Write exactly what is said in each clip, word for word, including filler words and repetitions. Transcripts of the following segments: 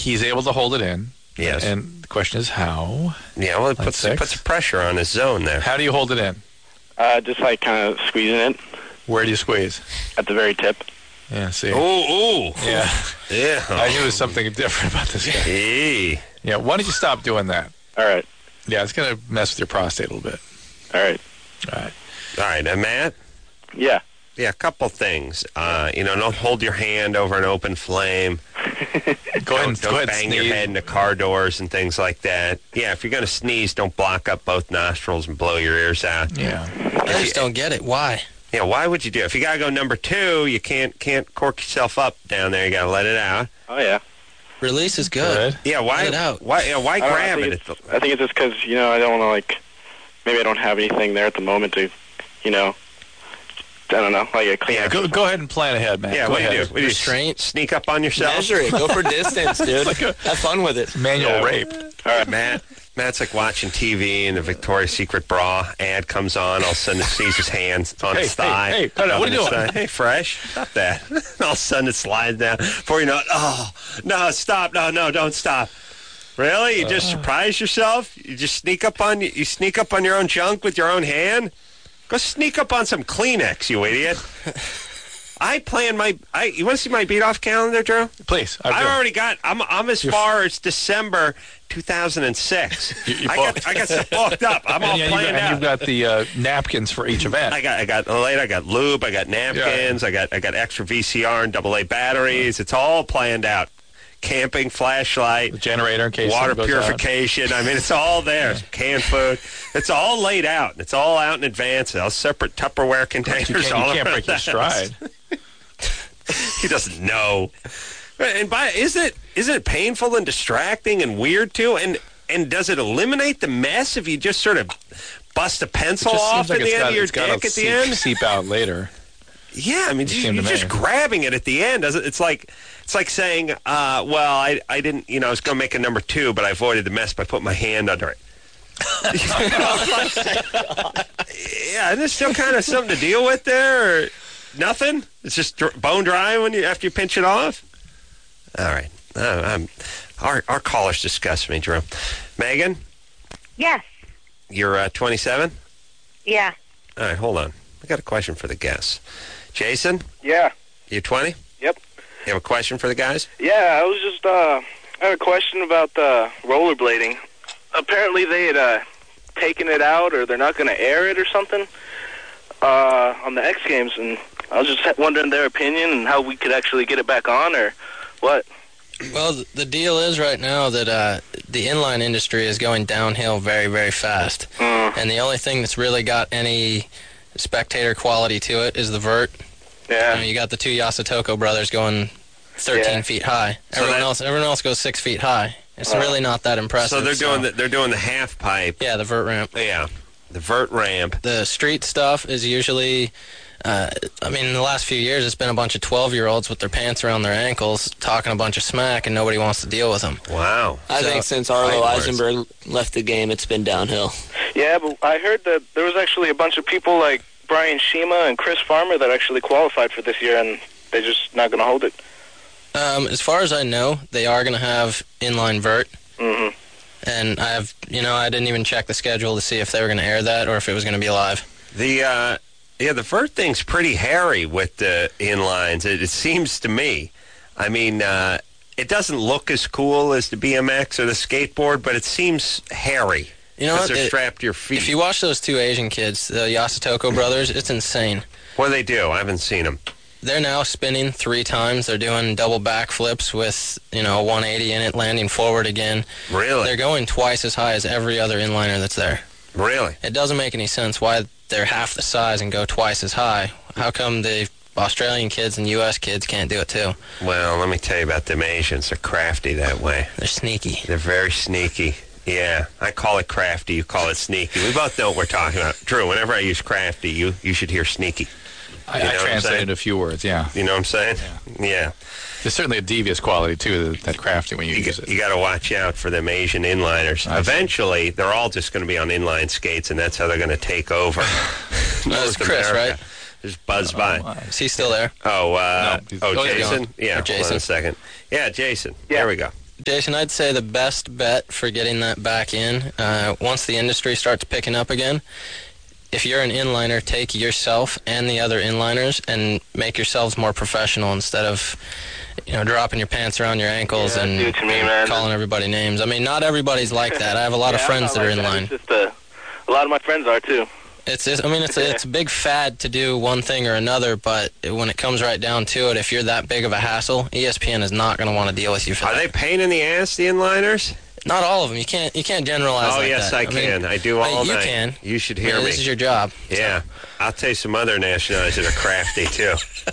he's able to hold it in. Yes. And the question is how? Yeah, well, it puts, it puts pressure on his zone there. How do you hold it in? Uh, just like kind of squeezing it. Where do you squeeze? At the very tip. Yeah, see. Ooh, ooh. Yeah. Yeah. I knew there was something different about this guy. Hey. Yeah, why don't you stop doing that? All right. Yeah, it's going to mess with your prostate a little bit. All right. All right. All right, and Matt? Yeah. Yeah, a couple things. Uh, you know, don't hold your hand over an open flame. Go ahead and don't go ahead bang sneeze. your head into car doors and things like that. Yeah, if you're going to sneeze, don't block up both nostrils and blow your ears out. Yeah. I just don't get it. Why? Yeah, why would you do it? If you got to go number two, you can't can't cork yourself up down there. You got to let it out. Oh, yeah. Release is good. Good. Yeah, why? Let it out. Why? Yeah, why I don't know, grab I it? think it's- I think it's just because, you know, I don't want to, like, maybe I don't have anything there at the moment to, you know, I don't know, like a clean. Yeah, go, go ahead and plan ahead, man. Yeah, go what do you ahead. do? What do you Restraint. sneak up on yourself? Measure it. Go for distance, dude. like a- Have fun with it. Manual Yeah. rape. All right, Matt. Matt's like watching T V and the Victoria's Secret bra ad comes on. All of a sudden, it sees his hand on Hey, his thigh. hey, hey, cut it out. What are you On his doing? thigh. Hey, fresh. Stop that. All of a sudden, it slides down. Before you know it, oh, no, stop. No, no, don't stop. Really? You just surprise yourself? You just sneak up on you sneak up on your own junk with your own hand? Go sneak up on some Kleenex, you idiot. I plan my. I. You want to see my beat off calendar, Drew? Please. I do. already got. I'm. I'm as You're far as December two thousand six. You- you I booked. got. I got stuff booked up. I'm all and, yeah, you've planned got, and out. you've got the uh, napkins for each event. I got. I got later. I got lube. I got napkins. I got. I got extra V C R and double A batteries. It's all planned out. Camping, flashlight, the generator in case water something goes out. purification. I mean, it's all there. Canned food. It's all laid out. It's all out in advance. All separate Tupperware containers. You can't, all you can't around break your the house. stride. He doesn't know. And by isn't it isn't it painful and distracting and weird too? And and does it eliminate the mess if you just sort of bust a pencil It just off seems like at the it's end got, of your it's got dick to at the seep, end? seep out later. Yeah, I mean, It you, seemed you're to just me. grabbing it at the end. Doesn't it's like it's like saying, uh, well, I I didn't, you know, I was going to make a number two, but I avoided the mess by putting my hand under it. Yeah, and there's still kind of something to deal with there, or nothing. It's just dr- bone dry when you after you pinch it off. All right, uh, I'm, our our callers disgust me, Drew. Megan, Yes. you're uh, twenty-seven. Yeah. All right, hold on. I got a question for the guests. Jason, Yeah. you twenty? Yep. You have a question for the guys? Yeah, I was just, uh, I had a question about uh, rollerblading. Apparently they had uh, taken it out, or they're not going to air it or something uh, on the X Games, and I was just wondering their opinion and how we could actually get it back on, or what. Well, th- the deal is right now that uh, the inline industry is going downhill very, very fast. Mm. And the only thing that's really got any spectator quality to it is the vert. Yeah. You know, you got the two Yasutoko brothers going thirteen Yeah. feet high. So Everyone that- else, everyone else goes six feet high. It's Oh. really not that impressive. So they're doing the, they're doing the half pipe. Yeah, the vert ramp. Yeah, the vert ramp. The street stuff is usually, uh, I mean, in the last few years, it's been a bunch of twelve-year-olds with their pants around their ankles talking a bunch of smack, and nobody wants to deal with them. Wow. I So- think since Arlo Fighting words. Eisenberg left the game, it's been downhill. Yeah, but I heard that there was actually a bunch of people like Brian Shima and Chris Farmer that actually qualified for this year, and they're just not going to hold it. Um, as far as I know, they are going to have inline vert. Mm-hmm. And I've, you know, I didn't even check the schedule to see if they were going to air that or if it was going to be live. The uh, yeah, the vert thing's pretty hairy with the inlines. It, it seems to me. I mean, uh, it doesn't look as cool as the B M X or the skateboard, but it seems hairy. You know because what? they're It- strapped to your feet. If you watch those two Asian kids, the Yasutoko brothers, it's insane. What do they do? I haven't seen them. They're now spinning three times. They're doing double backflips with, you know, a one eighty in it, landing forward again. Really? They're going twice as high as every other inliner that's there. Really? It doesn't make any sense why they're half the size and go twice as high. How come the Australian kids and U S kids can't do it too? Well, let me tell you about them Asians. They're crafty that way. They're sneaky. They're very sneaky. Yeah, I call it crafty. You call it sneaky. We both know what we're talking about. Drew, whenever I use crafty, you, you should hear sneaky. I, You know I what I'm translated saying? a few words, yeah. You know what I'm saying? Yeah. There's certainly a devious quality, too, that, that crafty when you, You, use got- it. you got to watch out for them Asian inliners. I see. Eventually, they're all just going to be on inline skates, and that's how they're going to take over. That's North Chris, America. right? Just buzz by. my. Is he still there? Oh, uh, No, he's- oh, oh, yeah, Jason? go on. Yeah, Or hold on Jason. a second. Yeah, Jason. Yeah. There we go. Jason, I'd say the best bet for getting that back in, uh, once the industry starts picking up again, if you're an inliner, take yourself and the other inliners and make yourselves more professional instead of, you know, dropping your pants around your ankles Yeah, and, do it to me, and man. calling everybody names. I mean, not everybody's like that. I have a lot Yeah, of friends I'm that are not like inline. It's just, uh, a lot of my friends are, too. It's, it's I mean, it's a, it's a big fad to do one thing or another, but when it comes right down to it, if you're that big of a hassle, E S P N is not going to want to deal with you for Are that. they pain in the ass, the inliners? Not all of them. You can't you can't generalize Oh, like yes, that. I mean, can. I do all you night. can. You should I hear mean, me. This is your job. Yeah. I'll tell you some other nationalities that are crafty, too.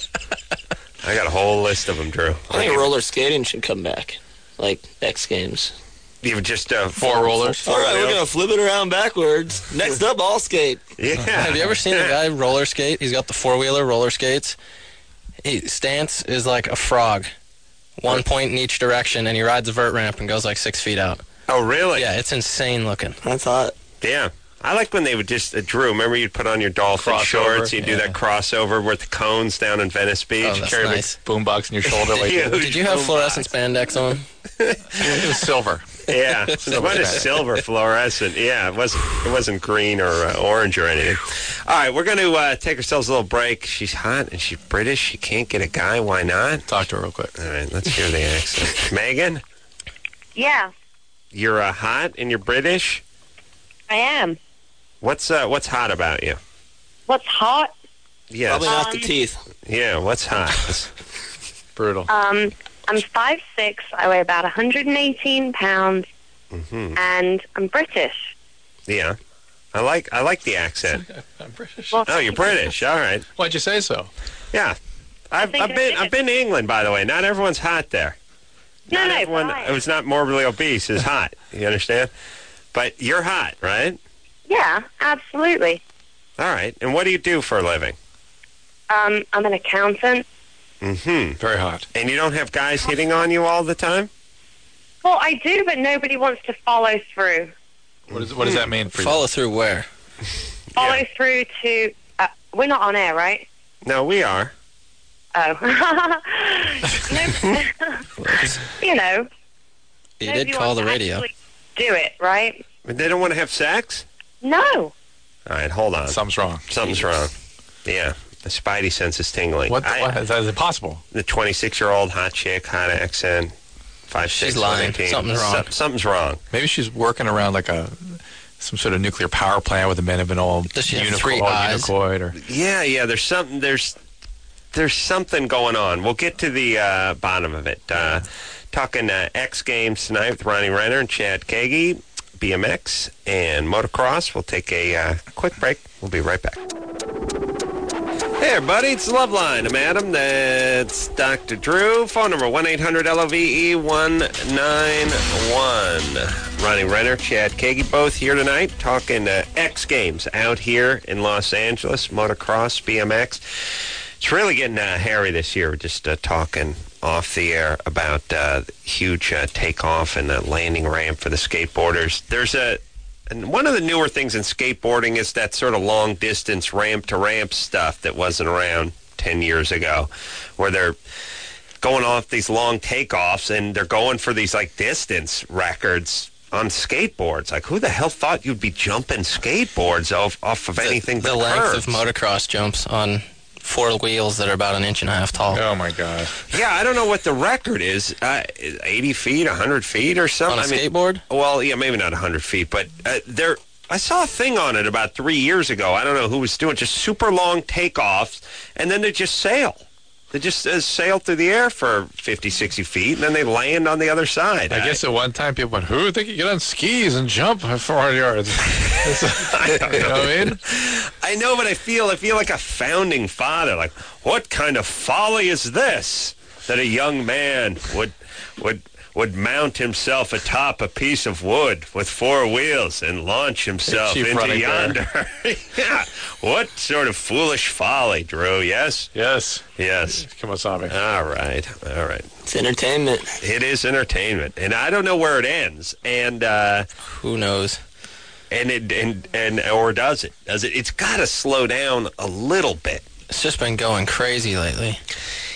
I got a whole list of them, Drew. I think roller skating should come back, like X Games. You've just uh, Four rollers. All right, we're wheels? gonna flip it around backwards. Next up, all skate. Yeah. Have you ever seen a guy roller skate? He's got the four-wheeler roller skates. He stance is like a frog, one point in each direction, and he rides a vert ramp and goes like six feet out. Oh, really? Yeah, it's insane looking. I thought. Yeah. I like when they would just, uh, Drew, remember you'd put on your dolphin Crossover, shorts, you'd do yeah. that crossover with the cones down in Venice Beach. Oh, that's Carry nice. the boombox in your shoulder like Huge Did you have boom fluorescent box. spandex on? it was silver. Yeah, it Silver was spandex. silver fluorescent. Yeah, it wasn't. It wasn't green or uh, orange or anything. All right, we're going to uh, take ourselves a little break. She's hot and she's British. She can't get a guy. Why not? Talk to her real quick. All right, let's hear the accent. Megan, Yeah, you're uh, hot and you're British. I am. What's uh, what's hot about you? What's hot? Yes. Probably not the Um, teeth. Yeah. What's hot? Brutal. Um, I'm five six. I weigh about one hundred eighteen pounds, hmm and I'm British. Yeah. I like I like the accent. I'm British. Well, Oh, you're British. All right. Why'd you say so? Yeah. I've, think I've I been did. I've been to England, by the way. Not everyone's hot there. No, Not no, everyone fine. who's not morbidly obese is hot. You understand? But you're hot, right? Yeah, absolutely. All right. And what do you do for a living? Um, I'm an accountant. Mm-hmm. Very hot. And you don't have guys hitting on you all the time? Well, I do, but nobody wants to follow through. What, is, what does that mean for you? Follow through where? Follow Yeah. through to. Uh, we're not on air, right? No, we are. Oh. No- you know. You nobody did call wants the to radio. actually do it, right? But they don't want to have sex? No. All right, hold on. Something's wrong. Something's wrong. Yeah. The spidey sense is tingling. What? I- what is, that, is it possible? The twenty-six-year-old hot chick, hot accent, five She's six, lying. one eighteen. Something's wrong. So- something's wrong. Maybe she's working around like a some sort of nuclear power plant with the men have been all Does she have unico- three all eyes? unicoid or Yeah, yeah. There's something. There's there's something going on. We'll get to the uh, bottom of it. Uh, talking uh, X Games tonight with Ronnie Renner and Chad Kagi, B M X and motocross. We'll take a uh, quick break. We'll be right back. Hey, everybody, it's Loveline. I'm Adam. That's Doctor Drew. Phone number one eight hundred L O V E one nine one. Ronnie Renner, Chad Kagi, both here tonight talking uh, X Games out here in Los Angeles, motocross, B M X. It's really getting uh, hairy this year. We're just uh, talking off the air about uh, huge uh, takeoff and the landing ramp for the skateboarders. There's a And one of the newer things in skateboarding is that sort of long-distance ramp-to-ramp stuff that wasn't around ten years ago, where they're going off these long takeoffs, and they're going for these, like, distance records on skateboards. Like, who the hell thought you'd be jumping skateboards off, off of anything the, but the length curves? of motocross jumps on four wheels that are about an inch and a half tall. oh my god. Yeah, I don't know what the record is. Uh, eighty feet, one hundred feet or something? On a I mean, skateboard? Well, yeah, maybe not one hundred feet, but uh, there. I saw a thing on it about three years ago. I don't know who was doing just super long takeoffs, and then they just sail. They just uh, sail through the air for fifty, sixty feet, and then they land on the other side. I guess at one time people went, who would think you get on skis and jump four hundred yards? I don't You know what I mean? I know, but I feel I feel like a founding father. Like, what kind of folly is this that a young man would would would mount himself atop a piece of wood with four wheels and launch himself Chief into Running Bear. yonder? Yeah, what sort of foolish folly, Drew? Yes, Yes. yes. Kemosabe. All right, all right. It's entertainment. It is entertainment, and I don't know where it ends. And uh, Who knows? and it and and or does it? Does it? It's got to slow down a little bit. It's just been going crazy lately.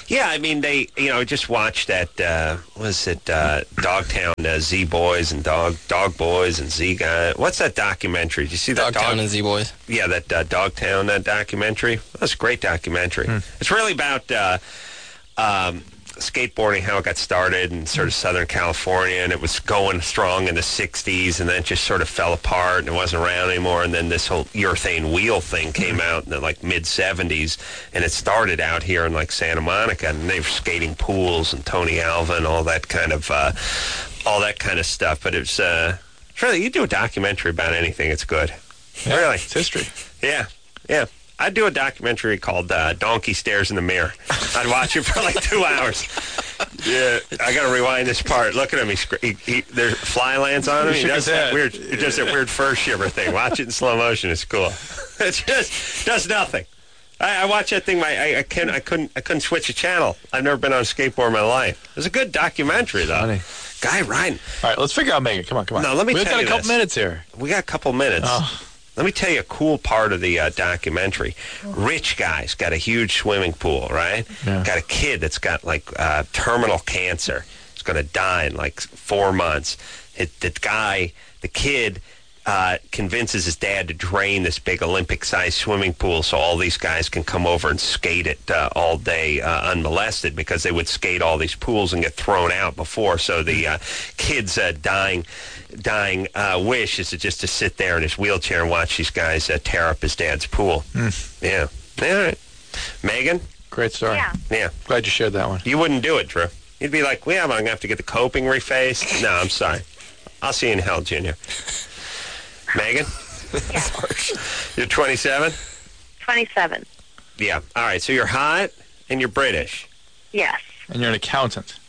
Yeah, I mean, they, you know, just watched that, uh, was it uh, Dogtown, uh, Z Boys and Dog Dog Boys and Z Guy. What's that documentary? Did you see that? Dogtown Dog, and Z Boys. Yeah, that uh, Dogtown uh, documentary. That's a great documentary. Hmm. It's really about uh, um, skateboarding, how it got started in sort of Southern California, and it was going strong in the sixties, and then it just sort of fell apart, and it wasn't around anymore, and then this whole urethane wheel thing came out in the like mid-seventies, and it started out here in like Santa Monica, and they were skating pools and Tony Alva and all that kind of uh, all that kind of stuff. But it's uh, really, you do a documentary about anything, it's good. Yeah, Really, it's history. yeah, yeah. I'd do a documentary called uh, Donkey Stares in the Mirror. I'd watch it for like two hours. Yeah, I got to rewind this part. Look at him. He, he, he, there's fly lands on him. He shook does his that head. weird, he does that weird fur shiver thing. Watch it in slow motion. It's cool. It just does nothing. I, I watch that thing. My, I, I can I couldn't I couldn't switch a channel. I've never been on a skateboard in my life. It was a good documentary though. Funny. Guy riding. All right, let's figure out Megan. Come on, come on. No, let me We've tell got you a couple this. minutes here. We got a couple minutes. Oh. Let me tell you a cool part of the uh, documentary. Rich guy's got a huge swimming pool, right? Yeah. Got a kid that's got like uh, terminal cancer. He's going to die in like four months. It, the guy, the kid, uh, convinces his dad to drain this big Olympic-sized swimming pool so all these guys can come over and skate it uh, all day uh, unmolested, because they would skate all these pools and get thrown out before. So the uh, kid's uh, dying dying uh, wish is to just to sit there in his wheelchair and watch these guys uh, tear up his dad's pool. Mm. Yeah. All right. Megan? Great story. Yeah. Yeah. Glad you shared that one. You wouldn't do it, Drew. You'd be like, well, I'm going to have to get the coping refaced. No, I'm sorry. I'll see you in hell, Junior. Megan? You're twenty-seven? twenty-seven. Yeah. All right. So you're hot and you're British. Yes. And you're an accountant.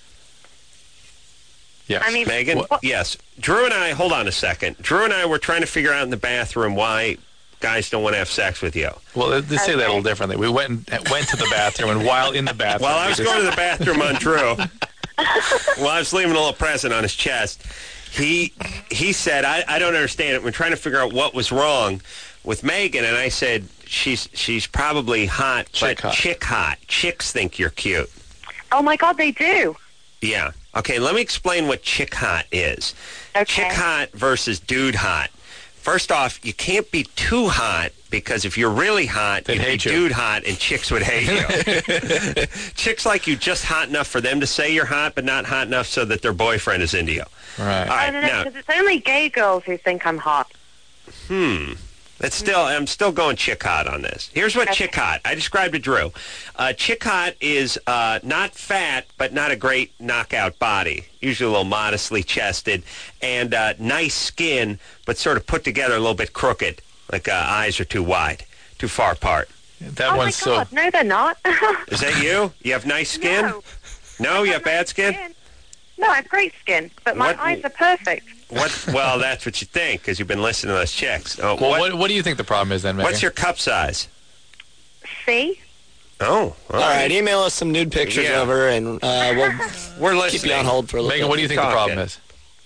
Yes. I mean, Megan? what- Yes. Drew and I, hold on a second. Drew and I were trying to figure out in the bathroom why guys don't want to have sex with you. well, they, they say that a little Okay. differently. We went and, went to the bathroom, and while in the bathroom, While I we was just- going to the bathroom on Drew, while I was leaving a little present on his chest, he he said, I, I don't understand it. We're trying to figure out what was wrong with Megan, and I said, she's she's probably hot, Chick but hot. chick hot. Chicks think you're cute. Oh, my God, they do. Yeah. Okay, let me explain what chick hot is. Okay. Chick hot versus dude hot. First off, you can't be too hot, because if you're really hot, They'd you'd be hate you. dude hot and chicks would hate you. Chicks like you just hot enough for them to say you're hot, but not hot enough so that their boyfriend is into you. Right. All right, I don't know, now, because it's only gay girls who think I'm hot. hmm. It's still, I'm still going chick hot on this. Here's what Okay. chick hot. I described to Drew. Uh, chick hot is uh, not fat, but not a great knockout body. Usually a little modestly chested, and uh, nice skin, but sort of put together a little bit crooked, like uh, eyes are too wide, too far apart. That oh, my one's so. God. No, they're not. Is that you? You have nice skin? No. No, you have bad skin? No, I have great skin, but my What- eyes are perfect. What? Well, that's what you think, because you've been listening to those chicks. Oh, Well, what- what, what do you think the problem is then, Megan? what's your cup size? See? Oh, all All right, right. email us some nude pictures Yeah. over, and uh, we'll We're listening. keep you on hold for a little Megan, bit. what do you think the Talking. problem is?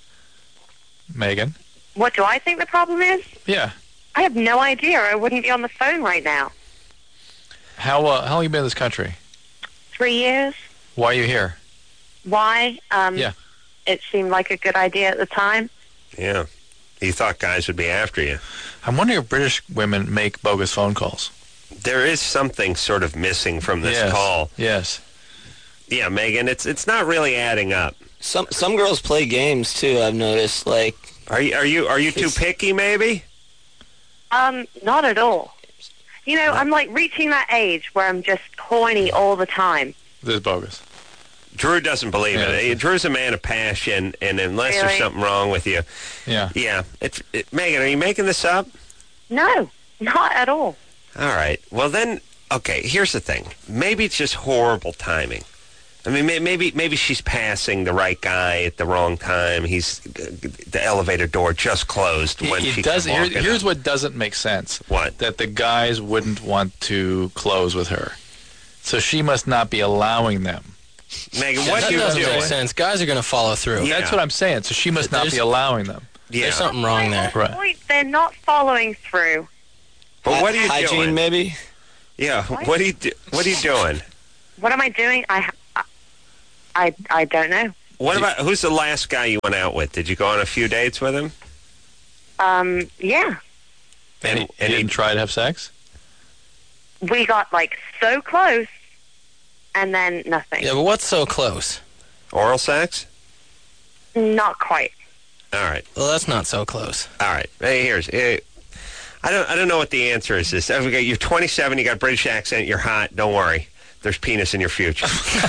Megan? What do I think the problem is? Yeah. I have no idea. I wouldn't be on the phone right now. How uh, how long you been in this country? Three years. Why are you here? Why? Um, Yeah. It seemed like a good idea at the time. Yeah. You thought guys would be after you. I'm wondering if British women make bogus phone calls. There is something sort of missing from this yes. call. Yes. Yeah, Megan, it's it's not really adding up. Some some girls play games too. I've noticed. Like, Are you are you are you too It's- picky? Maybe. Um, not at all. You know, I'm like reaching that age where I'm just horny all the time. This is bogus. Drew doesn't believe Yeah, it. that's- Drew's a man of passion, and unless there's Really? something wrong with you, Yeah. yeah. It's it, Megan. Are you making this up? No, not at all. All right. Well, then, okay. Here's the thing. Maybe it's just horrible timing. I mean, may- maybe maybe she's passing the right guy at the wrong time. He's the elevator door just closed when It she does. come Here, walking here's up. what doesn't make sense. What? That the guys wouldn't want to close with her. So she must not be allowing them. Megan, Yeah, what that you doesn't doing? make sense. Guys are going to follow through. Yeah. That's what I'm saying. So she must not be There's- allowing them. Yeah. There's something wrong there. Right. Point, they're not following through. But what are you hygiene, doing? maybe? Yeah. What are you do- What are you doing? what am I doing? I, I, I don't know. What about, who's the last guy you went out with? Did you go on a few dates with him? Um, yeah. And, And- he, and he- didn't try to have sex? We got, like, so close, and then nothing. Yeah, but what's so close? Oral sex? Not quite. All right. Well, that's not so close. All right. Hey, here's. eh, I don't. I don't know what the answer is. This. Okay, you're twenty-seven. You got a British accent. You're hot. Don't worry. There's penis in your future.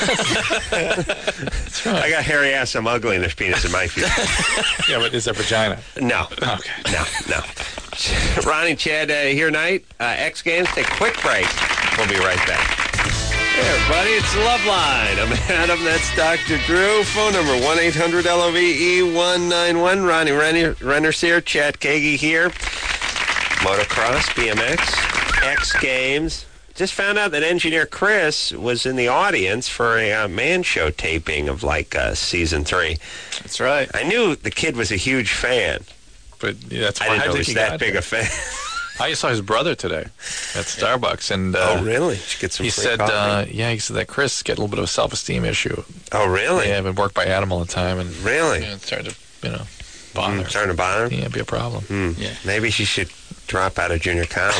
That's right. I got hairy ass. I'm ugly, and there's penis in my future. Yeah, but is there vagina? No. Okay. No. No. Ronnie, Chad, uh, here tonight. Uh, X Games. Take a quick break. We'll be right back. Hey, everybody, it's the Love Line. I'm Adam, that's Doctor Drew. Phone number one eight hundred L O V E one nine one. Ronnie Renner, Renner's here, Chad Kagi here. Motocross, B M X, X Games. Just found out that engineer Chris was in the audience for a uh, Man Show taping of, like, uh, season three. That's right. I knew the kid was a huge fan. But yeah, that's I why didn't know he was he that got big there. a fan. I saw his brother today at Starbucks, and uh, Oh, really? Did you get some he free said, coffee? uh, yeah, he said that Chris get a little bit of a self-esteem issue. Oh, really? Yeah, been worked by Adam all the time, and Really? yeah, it started to, you know, bother. Mm, starting to bother him? Yeah, it'd be a problem. Hmm. Yeah. Maybe she should drop out of junior college.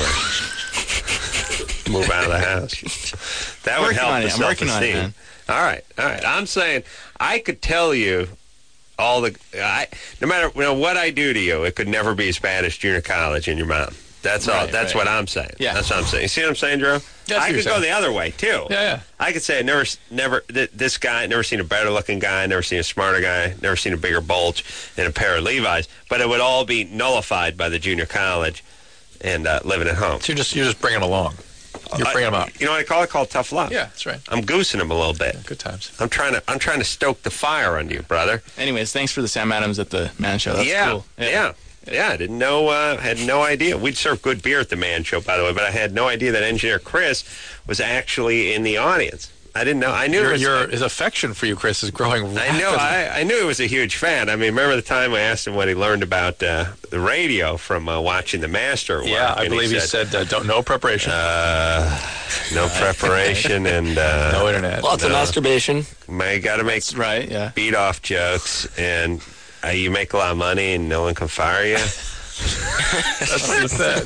Move out of the house. That would Working help on the it. I'm working on it, self-esteem. man. All right, all right. I'm saying I could tell you all the. I, no matter you know, what I do to you, it could never be as bad as junior college and your mom. That's all. Right, That's right. what I'm saying. Yeah. That's what I'm saying. You see what I'm saying, Drew? That's I what could you're go saying. the other way too. Yeah, yeah. I could say I never, never. Th- this guy, never seen a better looking guy, never seen a smarter guy, never seen a bigger bulge in a pair of Levi's. But it would all be nullified by the junior college and uh, living at home. So you're just you're just bringing them along. You're I- bringing them up. You know what I call it? Called tough love. Yeah, that's right. I'm goosing him a little bit. Good times. I'm trying to. I'm trying to stoke the fire under you, brother. Anyways, thanks for the Sam Adams at the Man Show. That's yeah, cool. yeah, yeah. I didn't know. Uh, had no idea. We'd serve good beer at the Man Show, by the way, but I had no idea that engineer Chris was actually in the audience. I didn't know. I knew. Your, it was, your his affection for you, Chris, is growing. I know. I, I knew he was a huge fan. I mean, remember the time I asked him what he learned about uh, the radio from uh, watching the Master? Yeah, work, I and believe he said, uh, "Don't no preparation, uh, no preparation and uh, no internet." Lots of No. masturbation. may got to make That's right, yeah. beat off jokes, and uh, you make a lot of money, and no one can fire you. That's what he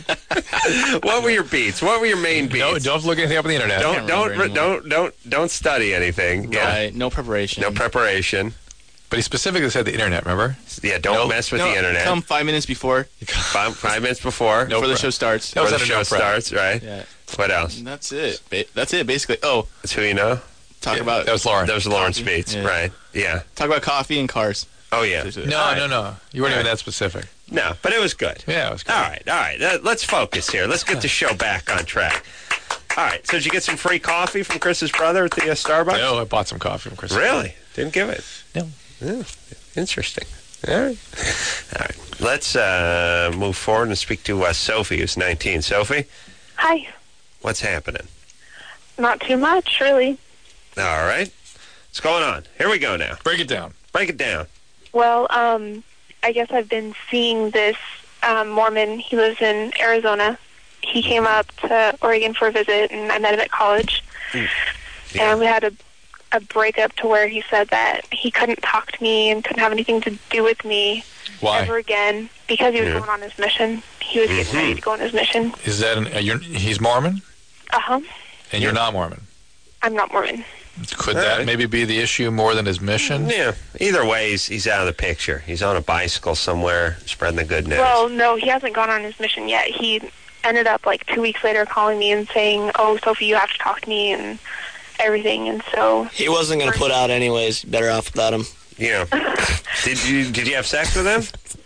said. What were your beats? What were your main beats? No, don't look anything up on the internet. don't can't don't remember re- don't don't don't study anything. Yeah, Right, no preparation. no preparation. But he specifically said the internet. Remember? Yeah, don't Nope. mess with No, the internet. Come five minutes before, Five, five minutes before No before the prep. show starts. That was before the under show no prep. starts, right? Yeah. What else? And that's it. Ba- That's it, basically. Oh, That's who you know. talk Yeah, about that was Lauren. That was Lawrence Beats, Yeah. right? Yeah. talk about coffee and cars. Oh yeah. no, All right. no, no. You weren't All even right. that specific. No, but it was good. Yeah, it was good. All right, all right. Uh, let's focus here. Let's get the show back on track. All right. So did you get some free coffee from Chris's brother at the uh, Starbucks? No, I bought some coffee from Chris. Really? Didn't give it? No. Yeah, interesting. All right. All right. Let's uh, move forward and speak to uh, Sophie, who's nineteen. Sophie, Hi. what's happening? Not too much, really. All right. What's going on? Here we go now. Break it down. Break it down. Well, um, I guess I've been seeing this um, Mormon. He lives in Arizona. He came up to Oregon for a visit, and I met him at college. Yeah. And we had a, a breakup to where he said that he couldn't talk to me and couldn't have anything to do with me Why? ever again because he was Yeah. going on his mission. He was getting Mhm. ready to go on his mission. Is that an, uh, you're, he's Mormon Uh-huh. and you're not Mormon? I'm not Mormon. Could All that right. maybe be the issue more than his mission? Yeah. Either way, he's, he's out of the picture. He's on a bicycle somewhere spreading the good news. Well, no, he hasn't gone on his mission yet. He ended up, like, two weeks later calling me and saying, oh, Sophie, you have to talk to me and everything. And so, He wasn't going to put out anyways. Better off without him. yeah. did you did you have sex with him?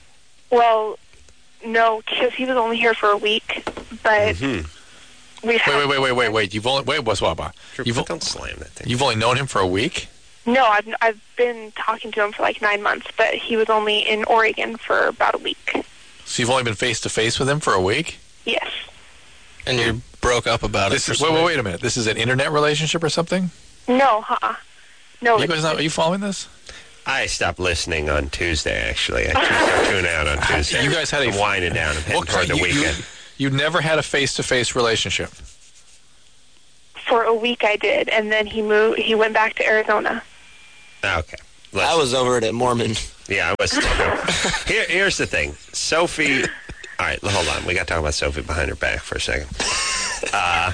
well, no, because he was only here for a week. But Hmm. we've had... Wait, wait, wait, wait, wait, wait. You've only wait, what's what? what? You've, Don't slam that thing. you've only known him for a week? No, I've, I've been talking to him for, like, nine months. But he was only in Oregon for about a week. So you've only been face to face with him for a week? Yes. And you broke up about This it. is for wait, some wait, wait a minute. This is an internet relationship or something? No, uh-uh. No, You it's- guys not? Are you following this? I stopped listening on Tuesday, actually. I just tuned out on Tuesday. You guys had a I'm winding down. I'm heading What toward kind- the you, you, weekend. you never had a face to face relationship. for a week I did, and then he moved. He went back to Arizona. Okay. I was over it at Mormon. Yeah, I was too. Here, here's the thing. Sophie... All right, hold on. We got to talk about Sophie behind her back for a second. Uh,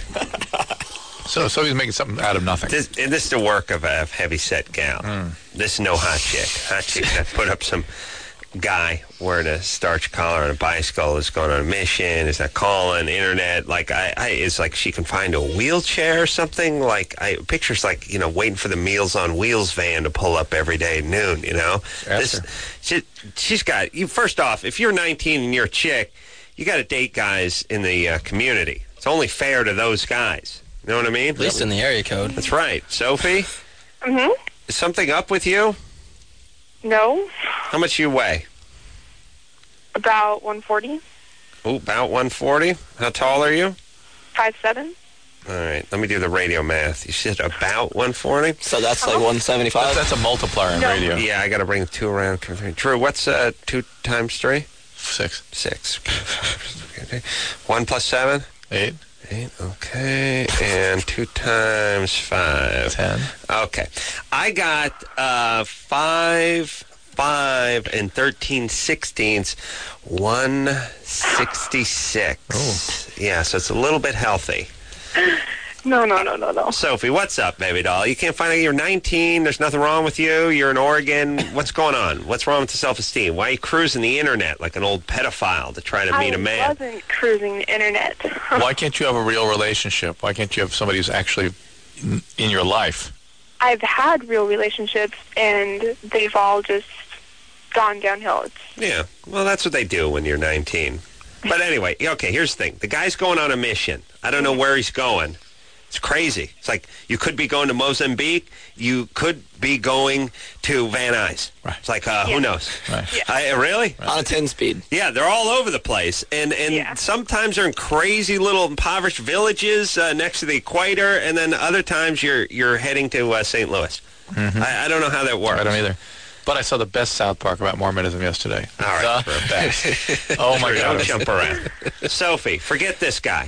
so Sophie's making something out of nothing. This, and this is the work of a heavy-set gal. Mm. This is no hot chick. Hot chick that put up some guy wearing a starch collar and a bicycle is going on a mission, is not calling, internet. Like, I, I it's like she can find a wheelchair or something. Like, I pictures like, you know, waiting for the Meals on Wheels van to pull up every day at noon, you know? This, she, she's got, you. First off, if you're nineteen and you're a chick, you got to date guys in the uh, community. It's only fair to those guys. You know what I mean? At least in the area code. That's right. Sophie? Mm-hmm. Is something up with you? No. How much you weigh? About one forty. Oh, about one forty. How tall are you? five seven. All right, let me do the radio math. You said about one forty? So that's like one seventy-five? That's, that's a multiplier in No. radio. Yeah, I got to bring two around. Drew, what's uh, two times three? Six. Six. One plus seven? Eight. Eight, okay. And two times five. Ten. Okay. I got uh, five, five, and thirteen sixteenths, one sixty-six. Oh. Yeah, so it's a little bit healthy. No, no, no, no, no. Sophie, what's up, baby doll? You can't find out you're nineteen. There's nothing wrong with you. You're in Oregon. What's going on? What's wrong with the self-esteem? Why are you cruising the internet like an old pedophile to try to meet I a man? wasn't cruising the internet. Why can't you have a real relationship? Why can't you have somebody who's actually in, in your life? I've had real relationships, and they've all just gone downhill. It's, Yeah, well, that's what they do when you're nineteen. But anyway, okay, here's the thing. The guy's going on a mission. I don't know where he's going. It's crazy. It's like you could be going to Mozambique. You could be going to Van Nuys. Right. It's like, uh, Yeah. who knows? Right. Yeah. I, really? On a ten speed. Yeah, they're all over the place. And and Yeah. sometimes they're in crazy little impoverished villages uh, next to the equator. And then other times you're you're heading to uh, Saint Louis. Mm-hmm. I, I don't know how that works. I don't either. But I saw the best South Park about Mormonism yesterday. All right, The for a best. Oh, my Sure, God. don't jump around. Sophie, forget this guy.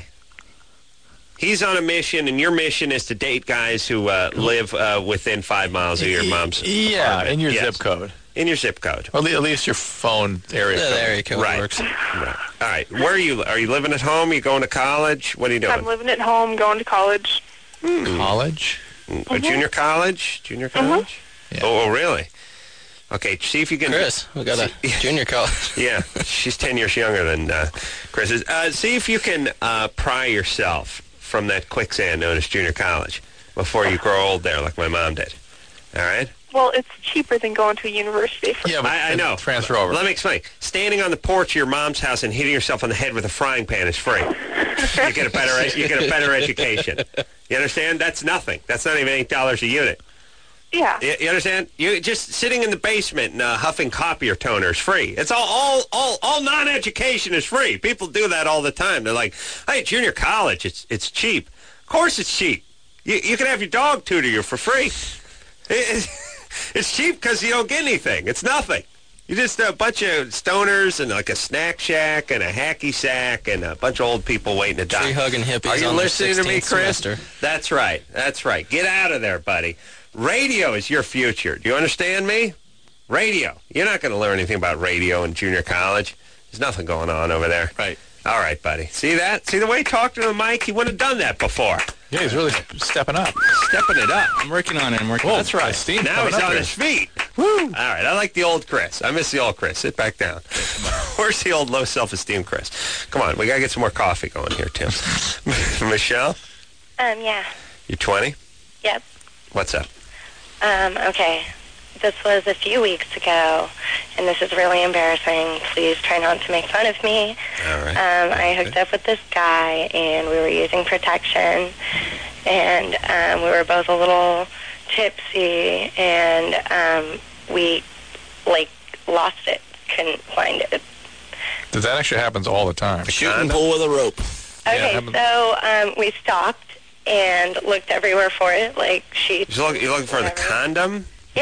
He's on a mission, and your mission is to date guys who uh, live uh, within five miles of your mom's Yeah, apartment. in your Yes. zip code. In your zip code. Or at le- at least your phone area Yeah, code. the area code Right. works. Right. All right. Where are you? Are you living at home? Are you going to college? What are you doing? I'm living at home, going to college. College? A junior college? Junior college? Yeah. Oh, oh, really? Okay, see if you can... Chris, we got a junior college. Yeah, she's ten years younger than uh, Chris is. Uh, see if you can uh, pry yourself from that quicksand known as junior college before you grow old there like my mom did. All right? Well, it's cheaper than going to a university. For Yeah, but I, I know. Transfer over. Let me explain. Standing on the porch of your mom's house and hitting yourself on the head with a frying pan is free. You get a better you get a better education. You understand? That's nothing. That's not even eight dollars a unit. Yeah. You, you understand? You just sitting in the basement and uh, huffing copier toner is free. It's all all all, all non-education is free. People do that all the time. They're like, "Hey, junior college, it's it's cheap." Of course, it's cheap. You you can have your dog tutor you for free. It, it, it's cheap because you don't get anything. It's nothing. You just a bunch of stoners and like a snack shack and a hacky sack and a bunch of old people waiting to die. Tree hugging hippies Are you on their listening to me, sixteenth Chris? semester. That's right. That's right. Get out of there, buddy. Radio is your future. Do you understand me? Radio. You're not going to learn anything about radio in junior college. There's nothing going on over there. Right. All right, buddy. See that? See the way he talked to the mic? He wouldn't have done that before. Yeah, he's really stepping up. Stepping it up. I'm working on it. I'm working Oh, on it. that's right. Steam Now coming he's up on there. his feet. Woo! All right, I like the old Chris. I miss the old Chris. Sit back down. Where's the old low self-esteem Chris? Come on, we got to get some more coffee going here, Tim. Michelle, Um, yeah. you twenty? Yep. What's up? Um, okay. This was a few weeks ago, and this is really embarrassing. Please try not to make fun of me. All right. Um, I hooked up with this guy, and we were using protection, and um, we were both a little tipsy, and um, we, like, lost it. Couldn't find it. That actually happens all the time. Shooting pool with a rope. Okay, happens- so um, we stopped and looked everywhere for it, like sheets. You're looking, you're looking for the whatever. condom? Yeah,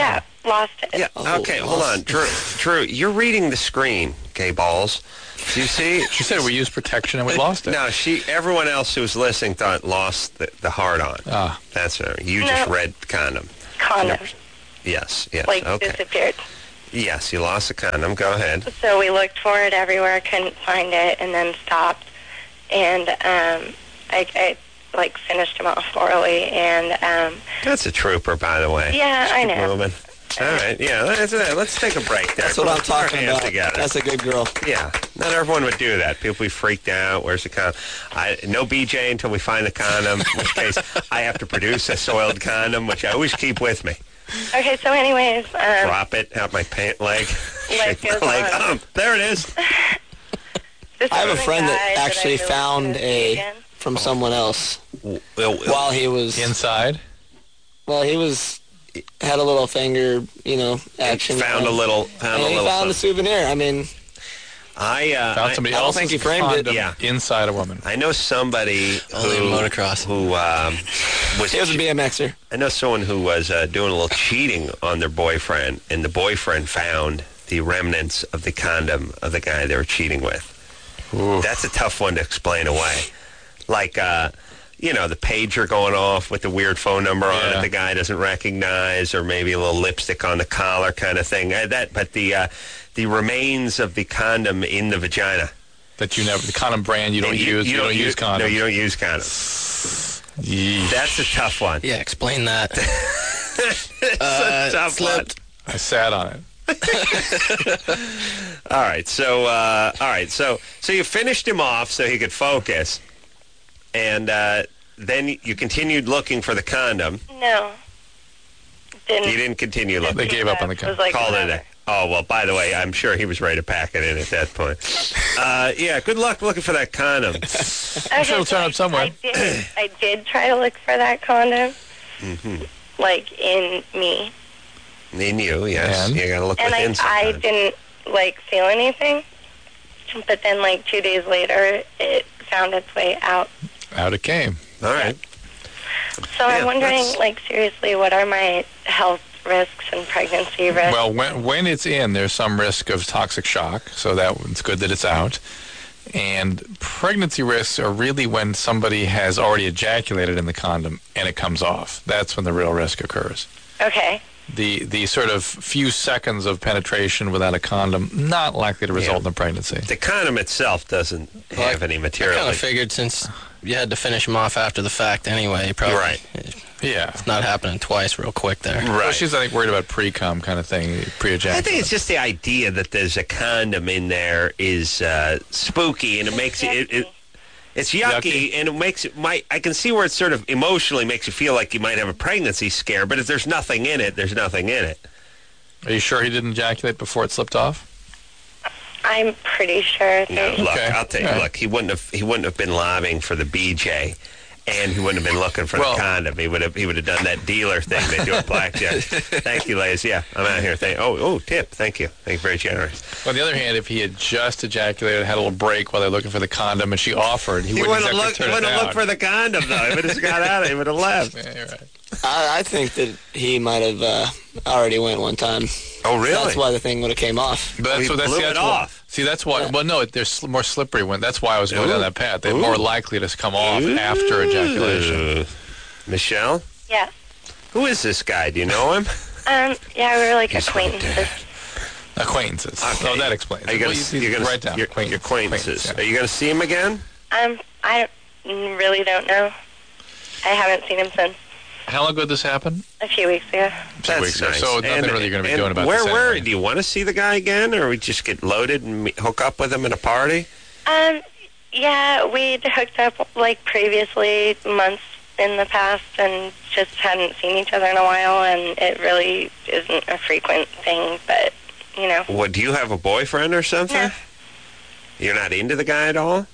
lost it. Yeah. Oh, Okay. Hold lost. on, Drew. Drew, you're reading the screen. Gay balls. Do you see? She said we used protection and we lost it. No, she. Everyone else who was listening thought lost the, the hard on. Ah. That's right. You No. just read condom. Condom. Yes. Yes. Like, okay. disappeared. Yes, you lost the condom. Go ahead. So we looked for it everywhere, couldn't find it, and then stopped. And um, I, I, like, finished him off orally, and, um, That's a trooper, by the way. yeah, I Keep know. moving. All right. Yeah. Let's, let's take a break there. That's what I'm Put our talking hands about. Together. That's a good girl. Yeah, not everyone would do that. People be freaked out. Where's the condom? I, no B J until we find the condom, in which case I have to produce a soiled condom, which I always keep with me. Okay, so anyways, um, Drop it out my pant leg. Life Shake my goes leg. on. Um, there it is. this I have is a the friend guy that I actually really found wanted to see a again. from someone else Well, well, while he was Inside. well he was had a little finger, you know, action. found a going. little. Found and a he little. found the something. souvenir. I mean, I uh, Found I- somebody I don't else's think he framed it. condom Yeah. inside a woman. I know somebody Only who in motocross. who um, was. he was a B M Xer. I know someone who was uh, doing a little cheating on their boyfriend, and the boyfriend found the remnants of the condom of the guy they were cheating with. That's a tough one to explain away. Like, uh, you know, the pager going off with the weird phone number on Yeah. it the guy doesn't recognize, or maybe a little lipstick on the collar kind of thing. Uh, that, but the uh, the remains of the condom in the vagina. That you never, the condom brand you don't And use. You, don't use condoms. No, you don't use condoms. Yeesh. That's a tough one. Yeah, explain that. It's Uh, a tough slipped. one. I sat on it. All right, so uh, all right, so so you finished him off so he could focus, and uh, then you continued looking for the condom. No. Didn't. You didn't continue looking. They gave up on the It condom. was like, Called it a whatever. day. Oh well. By the way, I'm sure he was ready to pack it in at that point. Uh, yeah. Good luck looking for that condom. Okay, sure it'll so turn I- up somewhere. I did, I did try to look for that condom, Mm-hmm. like, in me. In you, yes. And? You got to look And I, within I sometimes. didn't, like, feel anything. But then, like, two days later, it found its way out. Out it came. All right. So Yeah, I'm wondering, that's- like, seriously, what are my health risks and pregnancy risks? Well, when when it's in, there's some risk of toxic shock, so that it's good that it's out. And pregnancy risks are really when somebody has already ejaculated in the condom and it comes off. That's when the real risk occurs. Okay. The the sort of few seconds of penetration without a condom, not likely to result Yeah. in a pregnancy. The condom itself doesn't Well, have any I material. kind of figured since you had to finish him off after the fact anyway, probably Right. it's Yeah. not happening twice real quick there. Right. Well, she's, I think, worried about pre-cum kind of thing, pre-ejaculation. I think it's just the idea that there's a condom in there is uh, spooky, and it makes it, it, it it's yucky, Yucky. and it makes it might. I can see where it sort of emotionally makes you feel like you might have a pregnancy scare, but if there's nothing in it, there's nothing in it. Are you sure he didn't ejaculate before it slipped off? I'm pretty sure. No, They, look, Okay. I'll tell you. All right. Look, he wouldn't have. He wouldn't have been lobbying for the B J. And he wouldn't have been looking for Well- the condom. He would have. He would have done that dealer thing they do at blackjack. Thank you, ladies. Yeah, I'm out here. Thank. Oh, oh, tip. Thank you. Thank you. Very generous. On the other hand, if he had just ejaculated, had a little break while they're looking for the condom, and she offered, he, He wouldn't wouldn't have exactly looked. turn it Wouldn't have down. looked for the condom though. He would have got out. He would have left. Yeah, you're right. I, I think that he might have uh, already went one time. Oh, really? That's why the thing would have came off. But that's, he so that's, blew see, it that's why, off. see, that's why. Well, no, there's sl- more slippery one. That's why I was going Ooh. down that path. They're Ooh. more likely to come off after ejaculation. Ooh. Michelle, yeah. who is this guy? Do you know him? Um, yeah, we were like He's acquaintances. Acquaintances. Okay. Oh, that explains. Are you it. gonna, Well, you, you're you gonna write down your, acquaint- your acquaintances? acquaintance, Are you going to see him again? Um, I don't, really don't know. I haven't seen him since yeah. How long ago did this happen? a few weeks ago. Two weeks ago. So nothing really you're going to be doing about where, this Where anyway. do you want to see the guy again, or we just get loaded and meet, hook up with him at a party? Um, yeah, we'd hooked up, like, previously, months in the past, and just hadn't seen each other in a while, and it really isn't a frequent thing, but, you know. What, do you have a boyfriend or something? No. You're not into the guy at all?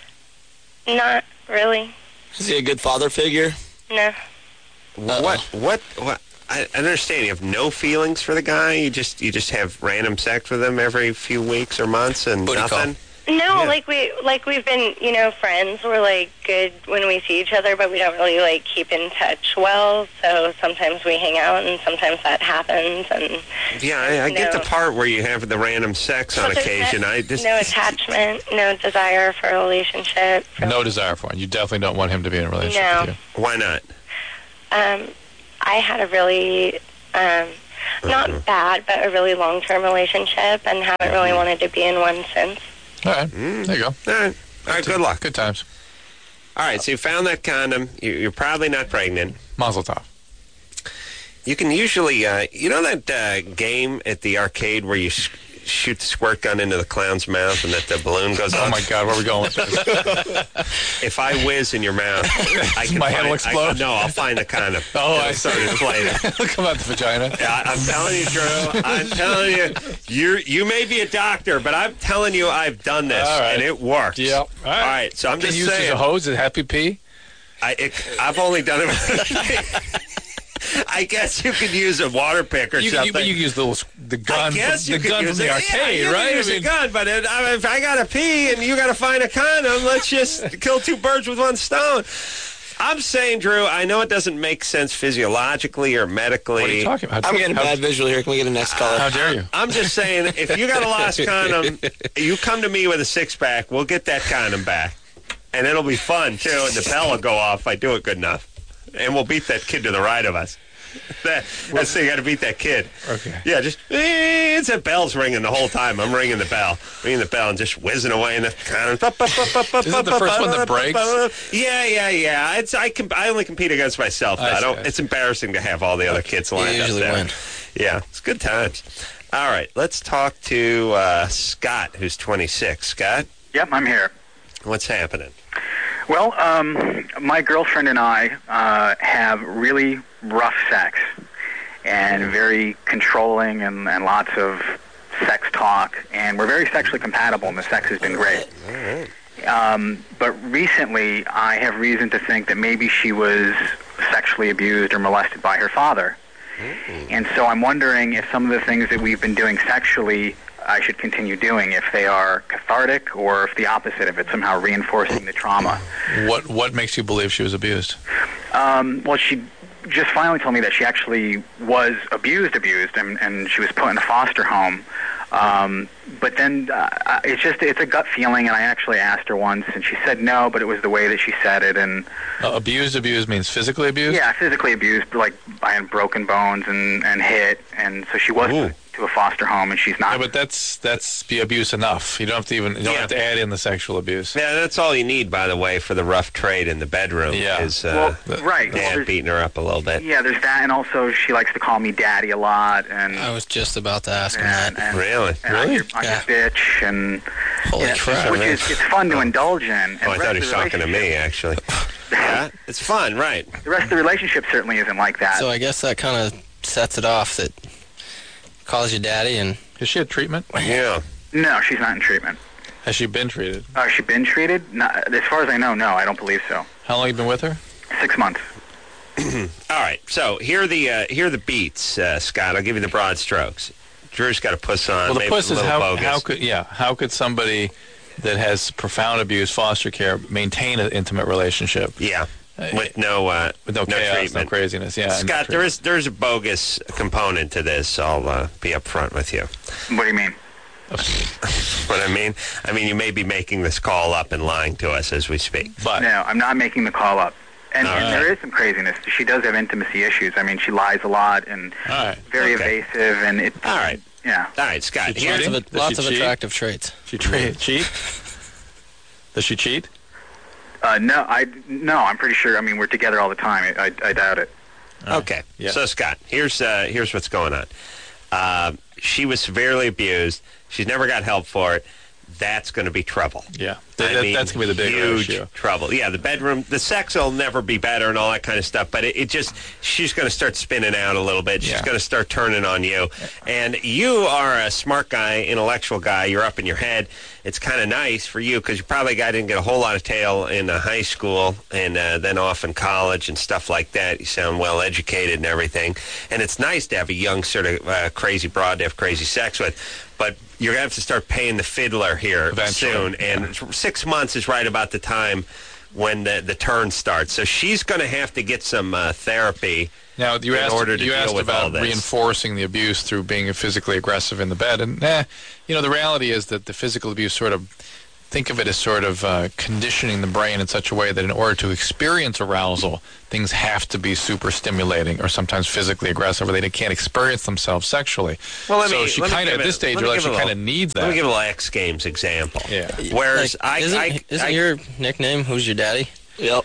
Not really. Is he a good father figure? No. What? What? What? I I understand. You have no feelings for the guy. You just you just have random sex with him every few weeks or months and Booty call. nothing. No, Yeah. like we like we've been, you know, friends. We're like good when we see each other, but we don't really like keep in touch well. So sometimes we hang out, and sometimes that happens. And Yeah, I, I get No. the part where you have the random sex on But there's occasion. no, I just no attachment, no desire for a relationship. No desire for one. You definitely don't want him to be in a relationship No. with you. Why not? Um, I had a really um, not Uh-huh. bad, but a really long-term relationship, and haven't Mm-hmm. really wanted to be in one since. All right. There you go. All right. All right, good luck. Good times. All right, so you found that condom. You- You're probably not pregnant. Mazel tov. You can usually, uh, you know that uh, game at the arcade where you sh- shoot the squirt gun into the clown's mouth and that the balloon goes Oh, off? my God. Where are we going with this? If I whiz in your mouth, I can My find, head will explode? I, no, I'll find the condom. Oh, I It'll start inflating. Come out the vagina. Yeah, I'm telling you, Drew. I'm telling you, you you may be a doctor, but I'm telling you, I've done this, All right. and it works. Yep. All right. All right, so I'm Can just you use saying. as a hose at Happy Pee? I, it, I've only done it. I guess you could use a water pick or You, something. you, but you use the, the gun, I guess from, you the could gun use from the it. arcade, yeah, you right? Could use I a mean, gun, but it, I, if I got to pee and you got to find a condom, let's just kill two birds with one stone. I'm saying, Drew, I know it doesn't make sense physiologically or medically. what are you talking about? I'm getting how, bad visual here. Can we get a next caller? How dare you? I'm just saying, if you got a lost condom, you come to me with a six-pack, we'll get that condom back. And it'll be fun, too, and the bell will go off if I do it good enough. And we'll beat that kid to the right of us. That, that's the thing, you got to beat that kid. Okay. Yeah, just, eh, it's that bell's ringing the whole time. I'm ringing the bell. Ringing the bell and just whizzing away in the condom. Isn't it the first one that breaks? Yeah, yeah, yeah. It's I can I only compete against myself. I I, see, don't. I see. It's embarrassing to have all the other kids You lined up usually there. win. Yeah, it's good times. All right, let's talk to uh, Scott, who's twenty-six. Scott, Yep, I'm here. what's happening? Well, um, my girlfriend and I uh, have really rough sex and very controlling and, and lots of sex talk, and we're very sexually compatible, and the sex has been great. All right. Um, but recently, I have reason to think that maybe she was sexually abused or molested by her father. And so I'm wondering if some of the things that we've been doing sexually I should continue doing, if they are cathartic or if the opposite, if it's somehow reinforcing the trauma. What What makes you believe she was abused? Um, well, she just finally told me that she actually was abused, abused, and, and she was put in a foster home. Um, but then uh, it's just, it's a gut feeling, and I actually asked her once, and she said no, but it was the way that she said it, and... Uh, abused, abused means physically abused? Yeah, physically abused, like I had broken bones and, and hit, and so she was Ooh. put to a foster home, and she's not... Yeah, but that's that's the abuse enough. You don't have to even you don't Yeah. have to add in the sexual abuse. Yeah, that's all you need, by the way, for the rough trade in the bedroom. Yeah. Is uh, well, right. Well, Dad there's- beating her up a little bit. Yeah, there's that, and also she likes to call me daddy a lot, and... I was just about to ask him and, that. and, Really? and I'm Really? your, I'm Yeah. your bitch, and... Holy yeah, crap. Which is, it's fun to indulge in. And Oh, I the thought rest he was of the talking to me, relationship- actually. Yeah, it's fun, right? The rest of the relationship certainly isn't like that. So I guess that kind of sets it off that calls you daddy and Has she had treatment? Yeah. No, she's not in treatment. Has she been treated? Uh, has she been treated? Not, as far as I know, no, I don't believe so. How long have you been with her? Six months. All right, so here are the uh, here are the beats, uh, Scott. I'll give you the broad strokes. Drew's got a puss on. Well, the maybe puss a is little how bogus. how could yeah how could somebody that has profound abuse, foster care, maintain an intimate relationship Yeah, with no uh, with no, chaos, treatment. no craziness? Yeah, and no Scott, there treatment. is there's a bogus component to this. I'll uh, be upfront with you. What do you mean? What I mean, I mean, you may be making this call up and lying to us as we speak. But No, I'm not making the call up. And, All and right. there is some craziness. She does have intimacy issues. I mean, she lies a lot and all right, very Okay. evasive, and it's... All right, Yeah. all right, Scott. She Here, lots cheating? of, Does lots she of cheat? attractive traits. she tra- cheat. Does she cheat? Uh, no, I no, I'm pretty sure. I mean, we're together all the time. I, I, I doubt it. Okay. Yeah. So, Scott, here's uh, here's what's going on. Uh, she was severely abused. She's never got help for it. That's going to be trouble. Yeah, I That- that- mean, that's gonna be the big huge issue. trouble. Yeah, the bedroom, the sex will never be better and all that kind of stuff. But it, it just, she's going to start spinning out a little bit. She's Yeah. going to start turning on you. And you are a smart guy, intellectual guy. You're up in your head. It's kind of nice for you because you probably guy didn't get a whole lot of tail in uh, high school and uh, then off in college and stuff like that. You sound well educated and everything. And it's nice to have a young sort of uh, crazy broad to have crazy sex with. But you're gonna have to start paying the fiddler here Eventually, soon, and yeah. six months is right about the time when the the turn starts. So she's going to have to get some uh, therapy. Now, you in asked, order to you deal asked with all about this. reinforcing the abuse through being physically aggressive in the bed. And, eh, you know, the reality is that the physical abuse sort of, think of it as sort of uh, conditioning the brain in such a way that in order to experience arousal, things have to be super stimulating or sometimes physically aggressive, or they can't experience themselves sexually. Well, let so me, she let me kind of, give at it- this stage, let me really, give she a kind of little- needs that. Let me give a little X Games example. Yeah. Whereas Like, I, isn't, I, isn't I, your nickname Who's Your Daddy? Yep.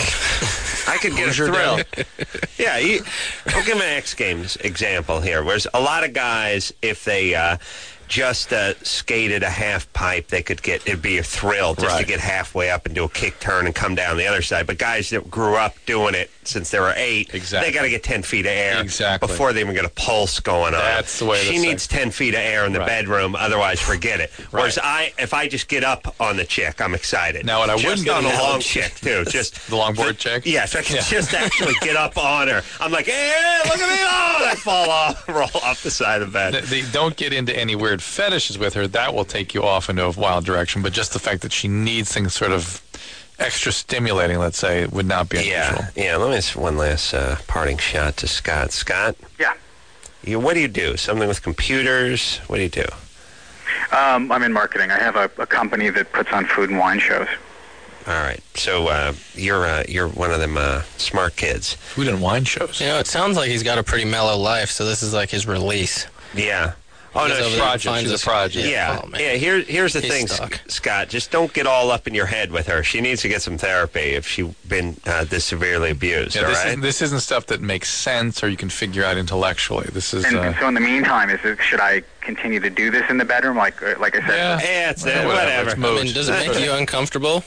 I could get a Who's your thrill. daddy? Yeah, you, I'll give an X Games example here. Whereas a lot of guys, if they uh, just uh, skated a half pipe, they could get, it'd be a thrill just to Right. get halfway up and do a kick turn and come down the other side. But guys that grew up doing it since they were eight, Exactly. they got to get ten feet of air Exactly. before they even get a pulse going on. That's the way She the needs sex- ten feet of air in the Right. bedroom, otherwise forget it. Whereas I, if I just get up on the chick, I'm excited. Now, what I just wouldn't on get a is- long chick too, just The longboard chick? Yeah, if I can Yeah. just actually get up on her, I'm like, hey, look at me! Oh, and I fall off, roll off the side of the bed. They they don't get into any weird fetishes with her. That will take you off into a wild direction. But just the fact that she needs things sort of extra stimulating, let's say, would not be unusual. Yeah, yeah. Let me just one last uh, parting shot to Scott. Scott, Yeah. you, what do you do? Something with computers? What do you do? Um, I'm in marketing. I have a, a company that puts on food and wine shows. All right. So uh, you're uh, you're one of them uh, smart kids. Food and wine shows. You know, it sounds like he's got a pretty mellow life, so this is like his release. Yeah. Oh He no, goes over she- there and project. finds She's a us- project. Yeah, Oh, man. yeah. Here, here's the He's thing, stuck. S- Scott. Just don't get all up in your head with her. She needs to get some therapy if she's been uh, this severely abused. Yeah, all this, right. isn't, this isn't stuff that makes sense or you can figure out intellectually. This is. And, Uh, and so in the meantime, is it, should I continue to do this in the bedroom? Like uh, like I said, yeah. Yeah, it's Well, uh, whatever. it's I mood. mean, does it make you uncomfortable?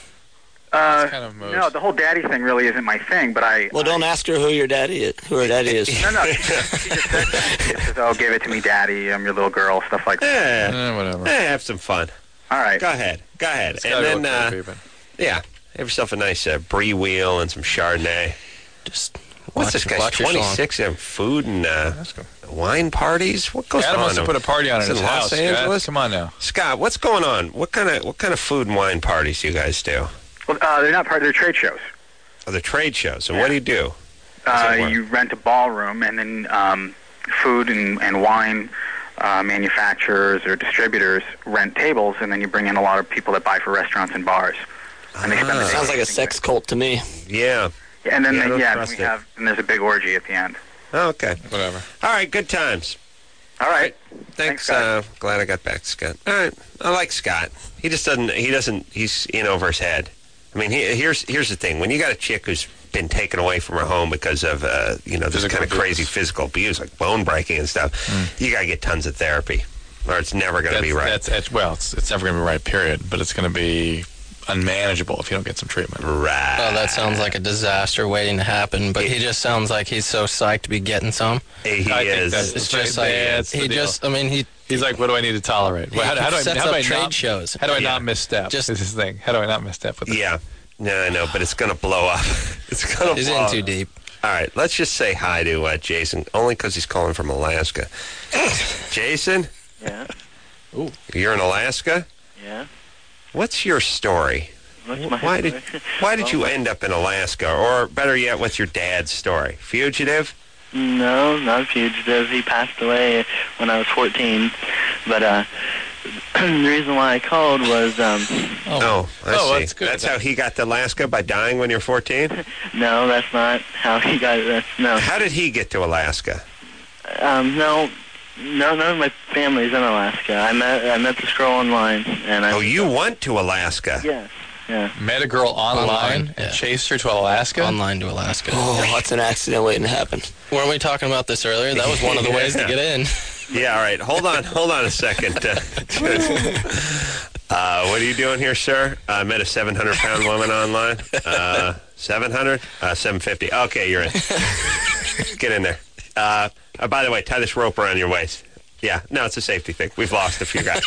uh, kind of mood. no, the whole daddy thing really isn't my thing. But I Well, don't I, ask her who your daddy is. Who her daddy is. No, no. She just, she just said that. She just says, "Oh, give it to me, daddy. I'm your little girl." Stuff like that. Yeah, Eh, whatever. eh, have some fun. All right. Go ahead, go ahead, It's and gotta then go uh, therapy, but- yeah, have yourself a nice uh, brie wheel and some Chardonnay. Just What's watch- this guy's watch your song. twenty-six and food and uh, Let's go. wine parties? What goes Adam on? wants to put a party on It's in his in Los house. Scott. Angeles? Come on now. Scott, what's going on? What kind of what kind of food and wine parties do you guys do? Well, uh, they're not part of their trade shows. Oh, the trade shows. And what do you do? Uh, it work? you rent a ballroom, and then um, food and, and wine uh, manufacturers or distributors rent tables, and then you bring in a lot of people that buy for restaurants and bars. And they spend the day Sounds like a tasting sex cult to me. Yeah. it. And then Yeah, I they, don't yeah, trust we it. have and there's a big orgy at the end. Oh, okay. Whatever. All right. Good times. All right. Thanks. Thanks, guys. uh, glad I got back, Scott. All right. I like Scott. He just doesn't. He doesn't. He's in over his head. I mean, he, here's here's the thing. When you got a chick who's been taken away from her home because of uh, you know this Physical kind of abuse. crazy physical abuse, like bone breaking and stuff, you got to get tons of therapy, or it's never going to That's, be right. that's, that's well, it's, it's never going to be right. Period. But it's going to be unmanageable if you don't get some treatment. right. Oh, that sounds like a disaster waiting to happen, but he just sounds like he's so psyched to be getting some. He I think is. that's- It's just like, that's the he deal. just, I mean, he, He's like, what do I need to tolerate? Well, how, do- how do I, sets how do up I trade not, shows. How do I Yeah. not misstep? Just- Just is his thing. How do I not misstep with this? Yeah. No, I know, but it's going to blow up. It's going to he's blow in up. too deep. All right, let's just say hi to uh, Jason, only because he's calling from Alaska. Jason, Yeah, you're in Alaska? yeah. What's your story? What's my Why did story? Why did you Well, end up in Alaska? Or better yet, what's your dad's story? Fugitive? No, not a fugitive. He passed away when I was fourteen. But uh, the reason why I called was um, Oh, I Oh, see. that's good. That's how he got to Alaska, by dying when you're fourteen? no, that's not how he got it. That's, no, How did he get to Alaska? um, no, no, none of my family's in Alaska. I met I met this girl online, and I Oh, you went to Alaska? yes, yeah. Met a girl online, Online, and yeah. chased her to Alaska? Online to Alaska. Oh, that's an accident waiting to happen. Weren't we talking about this earlier? That was one of the ways to Yeah. get in. Yeah, all right. Hold on. Hold on a second. Uh, uh, what are you doing here, sir? I met a seven hundred pound woman online. Uh, seven hundred? Uh, seven fifty. Okay, you're in. Get in there. Uh, uh, by the way, tie this rope around your waist. Yeah, no, it's a safety thing. We've lost a few guys.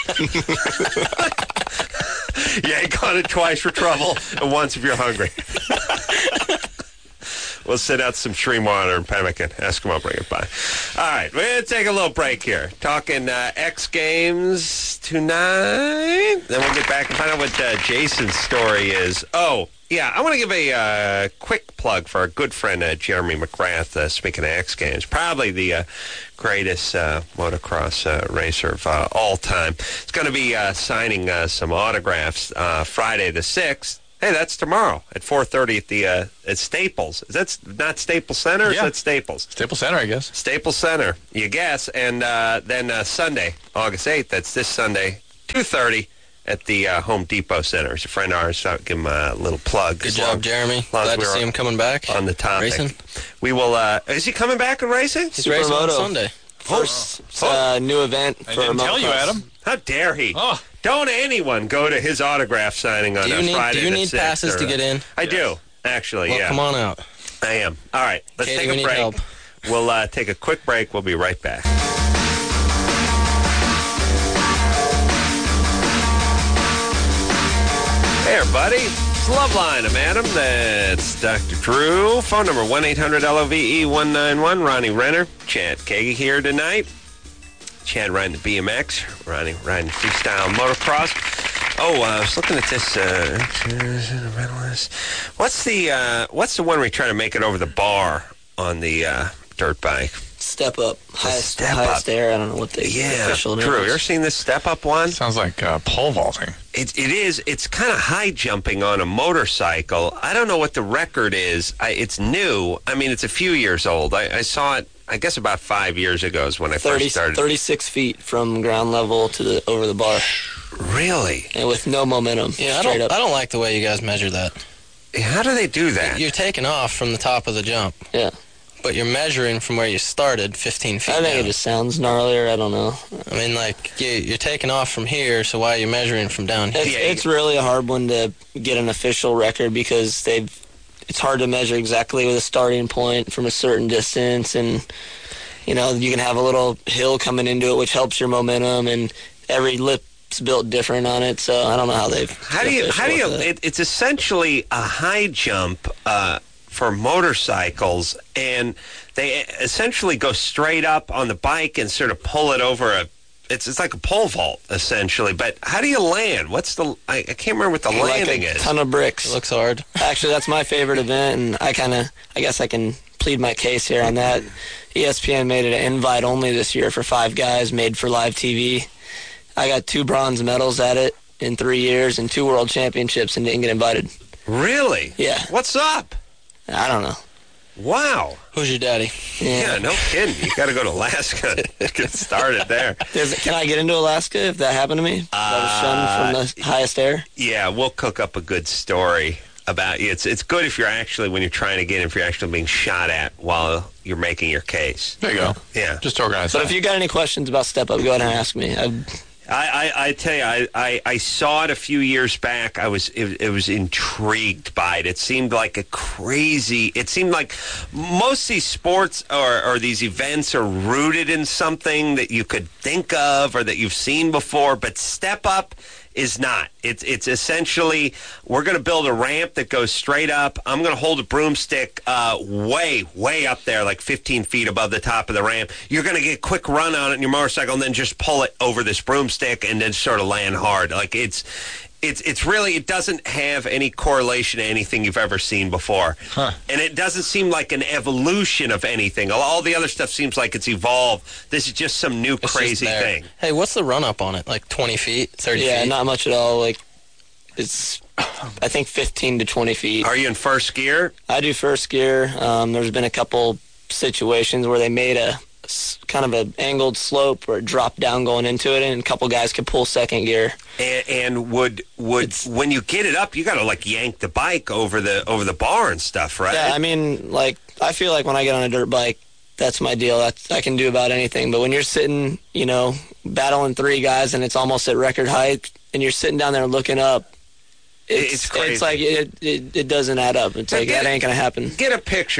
You ain't got it twice for trouble, and once if you're hungry. We'll send out some stream water and pemmican. Eskimo, bring it by. All right, we're going to take a little break here. Talking uh, X Games tonight. Then we'll get back and find out what uh, Jason's story is. Oh, yeah, I want to give a uh, quick plug for our good friend uh, Jeremy McGrath, uh, speaking of X Games. Probably the uh, greatest uh, motocross uh, racer of uh, all time. He's going to be uh, signing uh, some autographs uh, Friday the sixth. Hey, that's tomorrow at four thirty at the uh, at Staples. Is that not Staples Center? Or Yeah. Is that Staples? Staples Center, I guess. Staples Center, you guess. And uh, then uh, Sunday, August eighth, that's this Sunday, two thirty at the uh, Home Depot Center. He's a friend of ours, so I'll give him a little plug. Good As job, long- Jeremy. as long as Glad we to were see him coming back. on the topic. Racing. We will, uh, is he coming back and racing? He's racing on Supermoto. Sunday. First Oh. uh, new event I for didn't tell you, motocross. Adam. How dare he? Oh. Don't anyone go to his autograph signing on Do you uh, need, Friday do you the need sixth passes or, to get in? I do, actually, Well, yeah. come on out. I am. All right, let's Katie, take we a need break. help. We'll uh, take a quick break. We'll be right back. Hey, everybody. It's Loveline. I'm Adam. That's Doctor Drew. Phone number one eight hundred L O V E one nine one. Ronnie Renner. Chad Kagi here tonight. Chad riding the B M X. Ronnie riding freestyle motocross. Oh, uh, I was looking at this. Uh, what's the uh, what's the one where you try to make it over the bar on the uh, dirt bike? Step up. Highest, step highest up. air. I don't know what the Yeah, official name Drew, is. you ever seen this step up one? Sounds like uh, pole vaulting. It, it is. It's kind of high jumping on a motorcycle. I don't know what the record is. I, it's new. I mean, it's a few years old. I, I saw it, I guess, about five years ago is when I thirty, first started. thirty-six feet from ground level to the over the bar, Really? and with no momentum. Yeah, I straight don't, up. I don't like the way you guys measure that. How do they do that? You're taking off from the top of the jump, Yeah, but you're measuring from where you started fifteen feet I think down. it just sounds gnarlier. I don't know. I mean, like, you, you're taking off from here, so why are you measuring from down here? It's, Yeah, it's really a hard one to get an official record because they've. It's hard to measure exactly with a starting point from a certain distance, and you know you can have a little hill coming into it, which helps your momentum, and every lip's built different on it. So I don't know how they've. How do you? How do you? It, it's essentially a high jump uh, for motorcycles, and they essentially go straight up on the bike and sort of pull it over a. It's it's like a pole vault essentially. But how do you land? What's the? I, I can't remember what the landing like a is. ton of bricks. It looks hard. Actually, that's my favorite event, and I kind of, I guess I can plead my case here on that. E S P N made it an invite only this year for five guys, made for live T V. I got two bronze medals at it in three years and two world championships and didn't get invited. Really? Yeah. What's up? I don't know. Wow. Who's your daddy? Yeah, no kidding. You got to go to Alaska to get started there. There's, can I get into Alaska if that happened to me? If I was shunned from the highest air? Yeah, we'll cook up a good story about you. It's it's good if you're actually, when you're trying to get in, if you're actually being shot at while you're making your case. There you go. Yeah. Just organize But that. if you got any questions about Step Up, go ahead and ask me. I've, I, I, I tell you, I, I, I saw it a few years back. I was it, it was intrigued by it. It seemed like a crazy. It seemed like most of these sports or, or these events are rooted in something that you could think of or that you've seen before. But Step Up is not. It's it's essentially we're going to build a ramp that goes straight up. I'm going to hold a broomstick uh, way, way up there, like fifteen feet above the top of the ramp. You're going to get a quick run on it in your motorcycle and then just pull it over this broomstick and then sort of land hard. Like it's it's it's really, it doesn't have any correlation to anything you've ever seen before. Huh. And it doesn't seem like an evolution of anything. All the other stuff seems like it's evolved. This is just some new It's just crazy there. thing. Hey, what's the run up on it? Like twenty feet, thirty yeah, feet? not much at all. Like, it's, I think, fifteen to twenty feet. Are you in first gear? I do first gear. Um, there's been a couple situations where they made a s- kind of an angled slope or drop down going into it, and a couple guys could pull second gear. And, and would would It's- when you get it up, you got to like yank the bike over the over the bar and stuff, right? Yeah, I mean, like, I feel like when I get on a dirt bike, that's my deal. That's, I can do about anything. But when you're sitting, you know, battling three guys and it's almost at record height, and you're sitting down there looking up, it's It's crazy. it's like it, it it doesn't add up. It's Now like get that it- ain't gonna happen. Get a picture that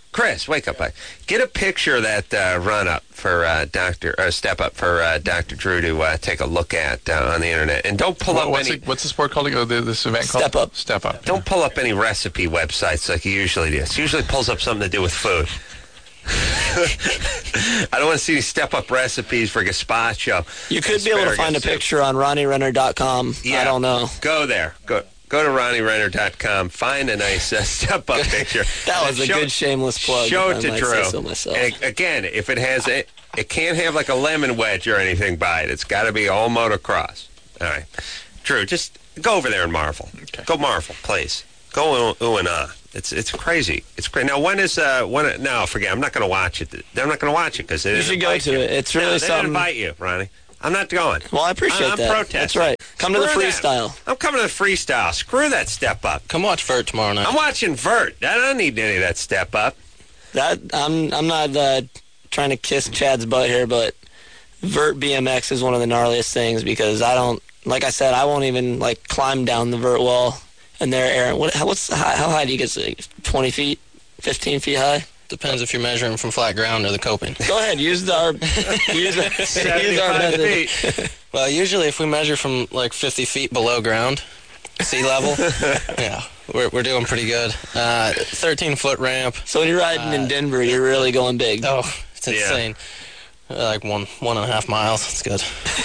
Chris, wake up. Buddy. Get a picture of that uh, run up for uh, Doctor or step up for uh, Doctor Drew to uh, take a look at uh, on the internet, and don't pull What- up what's, any. the, what's the sport called? Oh, the, this event Step called Up. Step Up. Don't pull up any recipe websites like you usually do. It usually pulls up something to do with food. I don't want to see any step-up recipes for gazpacho. You could be able to find a asparagus soup. picture on Ronnie Renner dot com. Yeah, I don't know. Go there. Go go to Ronnie Renner dot com. Find a nice uh, step-up picture. That and was a show- good shameless plug. Show if it I to might Drew. say so myself. And it- again, if it has it, it can't have like a lemon wedge or anything by it. It's got to be all motocross. All right, Drew, just go over there and marvel. Okay. Go marvel, please. Go ooh, ooh and ah. It's it's crazy. It's crazy. Now when is uh when? No, forget. I'm not going to watch it. I'm not going to watch it because they You didn't should go invite to you. it. It's No, really they didn't something. invite you, Ronnie. I'm not going. Well, I appreciate I'm, I'm that. protesting. That's right. Come to the Screw that. freestyle. I'm coming to the freestyle. Screw that step up. Come watch Vert tomorrow night. I'm watching Vert. I don't need any of that step up. That I'm I'm not uh, trying to kiss Chad's butt here, but Vert B M X is one of the gnarliest things because I don't, like I said, I won't even like climb down the vert wall. And they're Aaron. What? How, what's the high, how high do you get? Like twenty feet, fifteen feet high. Depends if you're measuring from flat ground or the coping. Go ahead. Use our use, use our seventy-five method. feet. Well, usually if we measure from like fifty feet below ground, sea level, yeah, we're we're doing pretty good. Uh, thirteen foot ramp. So when you're riding in Denver, you're really going big. Oh, it's Yeah. insane. Uh, like one one and a half miles. It's good.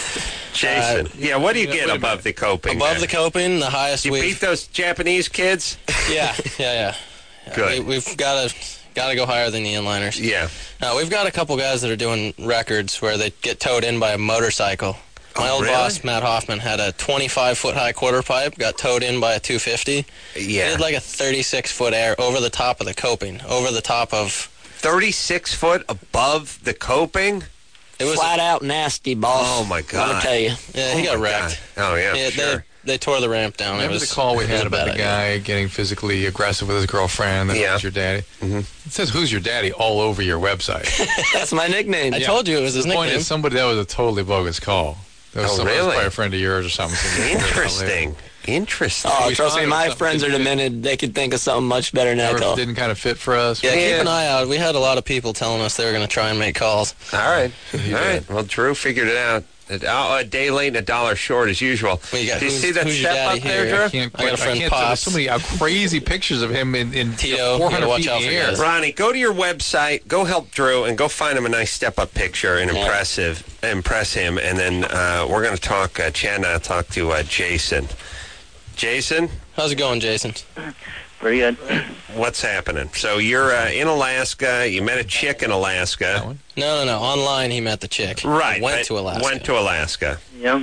Jason. Uh, yeah, what do you yeah, get wait a above the coping? Above there? the coping, the highest You we've beat those Japanese kids? yeah yeah yeah. Yeah, Good. We, we've got to got to go higher than the inliners. Yeah. Uh, we've got a couple guys that are doing records where they get towed in by a motorcycle. My Oh, old really? boss, Matt Hoffman, had a twenty-five foot high quarter pipe, got towed in by a two fifty. He Yeah. did like a thirty-six foot air over the top of the coping, over the top of. thirty-six foot above the coping? It was Flat out nasty, boss. Oh, my God. Let me tell you. yeah, he Oh, got my wrecked. God. Oh, yeah, Yeah, sure. they, they tore the ramp down. Remember it was the call we it was had a about bad the idea. guy getting physically aggressive with his girlfriend? That Yeah. was your daddy. Mhm. It says "Who's your daddy" all over your website. That's my nickname. I told you it was his The point nickname. is, somebody that was a totally bogus call. That was Oh, somebody that was really? probably a friend of yours or something. Interesting. Interesting. Oh, We trust thought me, it my was friends are something demented. They could think of something much better than that Never call. didn't kind of fit for us. Yeah, Yeah. keep an eye out. We had a lot of people telling us they were going to try and make calls. All right. All He right. did. Well, Drew figured it out. Oh, a day late and a dollar short as usual. Well, you got Do you who's- see that who's your step daddy up there, here? Drew? I can't. I got a quite- friend, can't tell. There's Pops. so many uh, crazy pictures of him in, in Tito, you gotta four hundred watch feet out in for the air. guys. Ronnie, go to your website, go help Drew, and go find him a nice step-up picture and Yeah. impressive, impress him, and then uh, we're going to talk, uh, Chad and I will talk to uh, Jason. Jason, How's it going, Jason? Pretty good. what's happening? So you're uh, in Alaska, you met a chick in That Alaska. one? No, no, no. Online, he met the chick. Right. Went but to Alaska. Went to Alaska. Yep.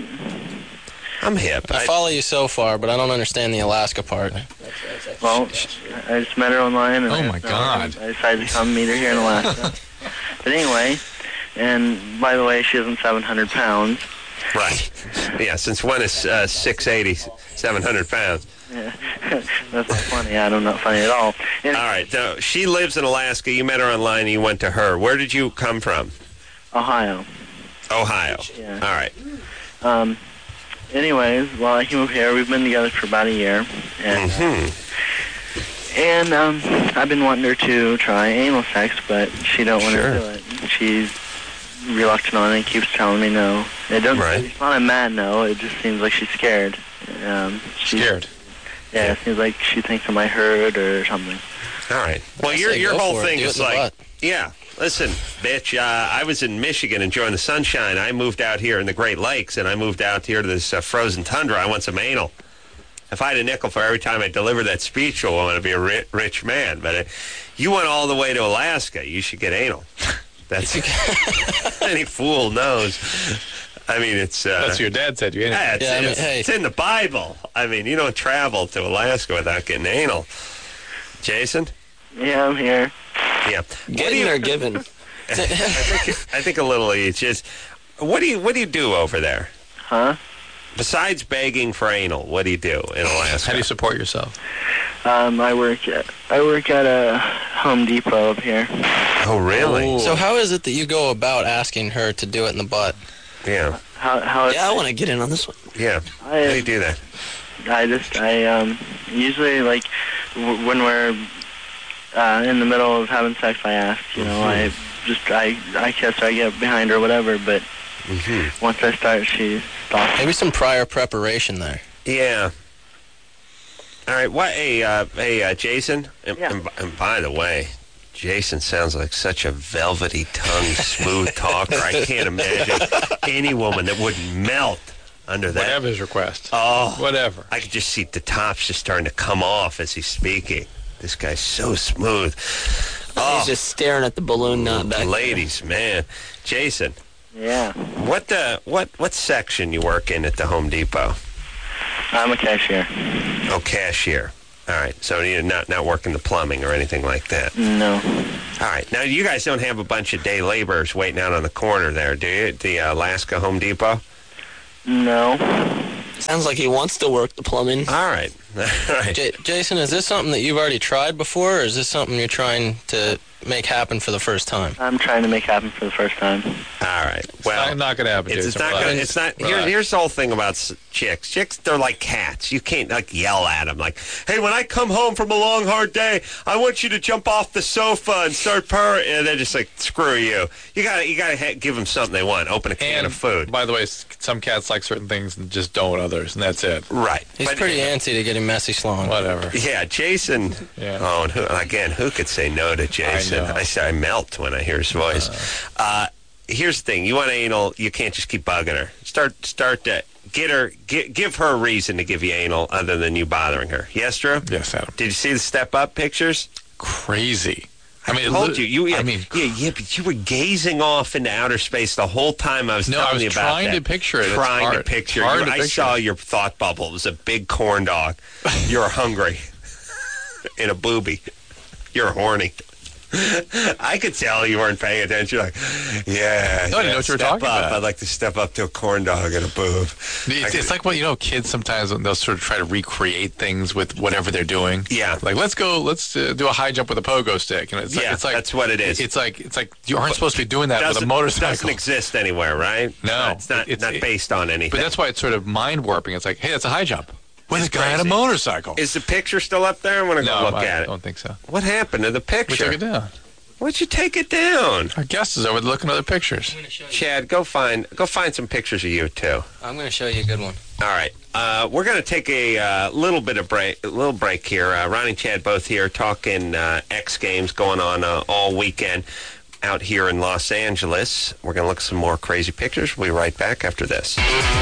I'm hip. I I- follow you so far, but I don't understand the Alaska part. Well, I just met her online. And Oh, I, my God. I decided to come meet her here in Alaska. But anyway, and by the way, she isn't seven hundred pounds. Right. Yeah, since when is uh, six eighty, seven hundred pounds? Yeah. That's not funny. I'm not funny at all. And, All right. So she lives in Alaska. You met her online and you went to her. Where did you come from? Ohio. Ohio. Yeah. All right. Um. Anyways, while I came up here, we've been together for about a year, and Hmm. and um, I've been wanting her to try anal sex, but she don't want Sure. to do it. She's reluctant on it. Keeps telling me no. It doesn't. Right. It's not a mad no. It just seems like she's scared. Um, she's, Scared. Yeah, it seems like she thinks I might hurt or something. All right. Well, I your say your go whole for it. thing Do it is in the like, butt. yeah. Listen, bitch. Uh, I was in Michigan enjoying the sunshine. I moved out here in the Great Lakes, and I moved out here to this uh, frozen tundra. I want some anal. If I had a nickel for every time I delivered that speech, well, I want to be a ri- rich man. But uh, you went all the way to Alaska. You should get anal. That's any fool knows. I mean, it's. Uh, That's what your dad said. You ain't yeah, it's, Yeah, I mean, it's, hey. it's in the Bible. I mean, you don't travel to Alaska without getting anal. Jason? Yeah, I'm here. Yeah. What do Getting you, or given? I think I think a little each. Just what do you what do you do over there Huh? besides begging for anal? What do you do in Alaska? How do you support yourself? Um, I work at I work at a Home Depot up here. Oh, really? So how is it that you go about asking her to do it in the butt? Yeah, How how Yeah, I want to get in on this one. yeah. I, How do you do that? I just I um usually like w- when we're uh, in the middle of having sex, I ask. You know, I just I I kiss her, I get behind her, whatever. But Mm-hmm. once I start, she stops. Maybe some prior preparation there. Yeah. All right. What? Hey, uh, hey, uh, Jason. And, Yeah. and, and by the way, Jason sounds like such a velvety tongued, smooth talker. I can't imagine any woman that wouldn't melt under that. Whatever his request. Oh, Whatever. I could just see the tops just starting to come off as he's speaking. This guy's so smooth. Oh, He's just staring at the balloon nut back there. ladies, man. Jason, Yeah. what uh, what what section you work in at the Home Depot? I'm a cashier. Oh, cashier. All right. So you're not not working the plumbing or anything like that. No. All right. Now you guys don't have a bunch of day laborers waiting out on the corner there, do you? At the uh, Alaska Home Depot. No. Sounds like he wants to work the plumbing. All right. All right. J- Jason, is this something that you've already tried before, or is this something you're trying to make happen for the first time? I'm trying to make happen for the first time. All right. Well, Well, not going to happen, It's, Jason. it's not Relax. gonna. It's not. Here, Relax. here's the whole thing about s- chicks. Chicks, they're like cats. You can't like yell at them. Like, hey, when I come home from a long, hard day, I want you to jump off the sofa and start purring. And they're just like, screw you. You gotta, you gotta ha- give them something they want. Open a can And of food. by the way, s- some cats like certain things and just don't others, and that's it. Right. He's But- pretty antsy to getting messy slung. Whatever. Yeah, Jason. Yeah. Oh, and who, again, who could say no to Jason? know. I, say I melt when I hear his voice. Uh, here's the thing: you want anal, you can't just keep bugging her. Start, start to get her, get, give her a reason to give you anal other than you bothering her. Yes, Drew? Yes, Adam. Did you see the step up pictures? Crazy. I, I mean, told li- you. You, yeah, I mean, yeah, yeah, but you were gazing off into outer space the whole time I was No, telling I was you about trying that. to picture it. It's Trying to hard. picture. Hard You- to I picture. saw your thought bubble. It was a big corn dog. You're hungry. In a booby. You're horny. I could tell you weren't paying attention. You're like, yeah, No, I didn't yeah, know what you were step talking up. about. I'd like to step up to a corn dog and a boob. It's, it's like what you know, kids sometimes when they'll sort of try to recreate things with whatever they're doing. Yeah. like let's go, let's uh, do a high jump with a pogo stick, and it's like, Yeah, it's like that's what it is. It's like it's like you aren't supposed to be doing that with a doesn't, motorcycle. doesn't exist anywhere, right? No, it's not. it's- not it- based on anything. But that's why it's sort of mind warping. It's like, hey, that's a high jump with It's a guy on a crazy. motorcycle. Is the picture still up there? I want to no, go look I at it. don't think so. What happened to the We picture? took it down. Why'd you take it down? Our guest is over there looking at other pictures. Chad, go find go find some pictures of you too. I'm going to show you a good one. All right, uh, we're going to take a uh, little bit of break, a little break here. Uh, Ronnie and Chad both here talking uh, X Games going on uh, all weekend out here in Los Angeles. We're going to look at some more crazy pictures. We'll be right back after this.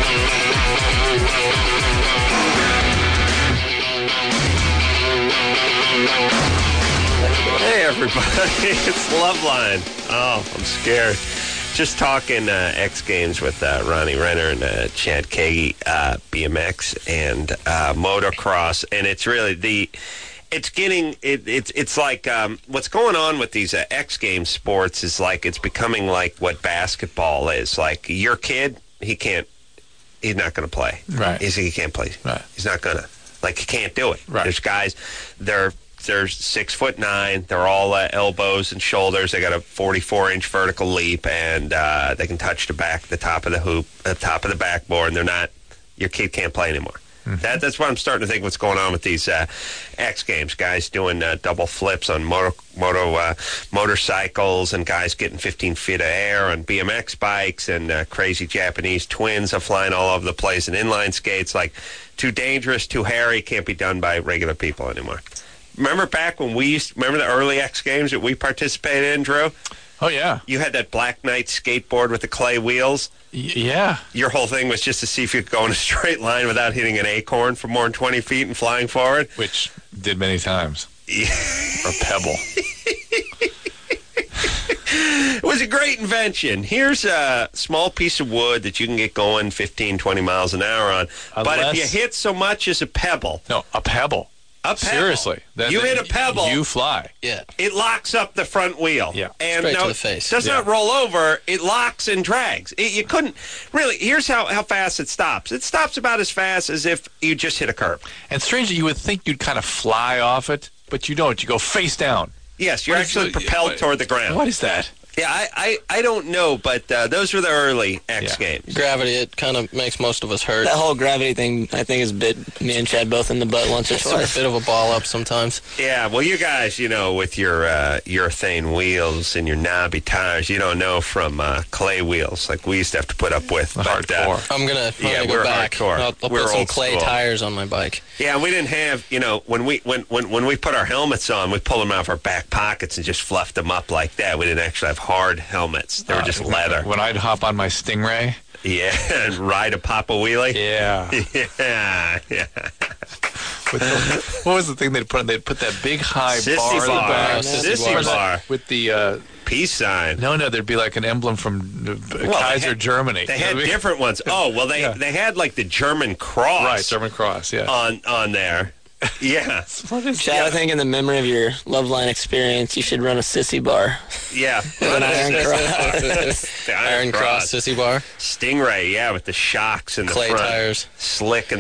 Hey, everybody. It's Loveline. Oh, I'm scared. Just talking uh, X Games with uh, Ronnie Renner and uh, Chad Kagi, uh, B M X and uh, motocross. And it's really the... It's getting... It, it's it's like... Um, what's going on with these uh, X Games sports is like... It's becoming like what basketball is. Like, your kid, he can't... He's not going to play. Right. He's, he can't play. Right. He's not going to. Like, he can't do it. Right. There's guys... They're... They're six foot nine. They're all uh, elbows and shoulders. They got a forty-four inch vertical leap, and uh, they can touch the back, the top of the hoop, the top of the backboard. And they're not. Your kid can't play anymore. Mm-hmm. That, that's what I'm starting to think. What's going on with these uh, X Games? Guys doing uh, double flips on motor, moto, uh, motorcycles, and guys getting fifteen feet of air on B M X bikes, and uh, crazy Japanese twins are flying all over the place, and inline skates. Like, too dangerous, too hairy, can't be done by regular people anymore. Remember back when we used, remember the early X Games that we participated in, Drew? Oh yeah, You had that Black Knight skateboard with the clay wheels. y- yeah. Your whole thing was just to see if you could go in a straight line without hitting an acorn for more than twenty feet and flying forward. Which did many times. Or pebble. It was a great invention. Here's a small piece of wood that you can get going fifteen, twenty miles an hour on. But if Unless- you hit so much as a pebble, No, a pebble. a pebble, Seriously, Then- you then hit a pebble, you fly. Yeah. it locks up the front wheel. Yeah. And Straight to no, the face. does Yeah. not roll over. It locks and drags. It, you couldn't really. Here's how, how fast it stops. It stops about as fast as if you just hit a curb. And strangely, you would think you'd kind of fly off it, but you don't. You go face down. Yes, you're What is actually the- propelled what- toward the ground. What is that? Yeah, I, I, I don't know, but uh, those were the early X Yeah. Games. Gravity, it kind of makes most of us hurt. That whole gravity thing, I think, has bit me and Chad both in the butt once or It's a twice. bit of a ball up sometimes. Yeah, well, you guys, you know, with your uh, urethane wheels and your knobby tires, you don't know from uh, clay wheels like we used to have to put up with. The But, uh, hardcore. I'm gonna, I'm Yeah, gonna we're go back. hardcore. I'll, I'll We're put some old clay school. tires on my bike. yeah, we didn't have, you know, when we when, when, when we put our helmets on, we pulled them out of our back pockets and just fluffed them up like that. We didn't actually have hard helmets. They were just leather. When I'd hop on my Stingray. Yeah, and ride a Papa Wheelie. Yeah. Yeah, yeah. With the, what was the thing they'd put? They'd put that big high Sissy bar in the bar. back. Sissy Or that- bar. With the uh, Peace sign. no, no, there'd be like an emblem from uh, Well, Kaiser, they had- Germany. They You know had what I mean? different ones. Oh, well, they Yeah. they had like the German cross Right, German cross. Yeah. on on there. Yeah, What is Chad, I think in the memory of your Loveline experience, you should run a sissy bar. yeah. With an iron cross. The Iron Cross Sissy Bar, Stingray, yeah, with the shocks and the clay front tires. slick and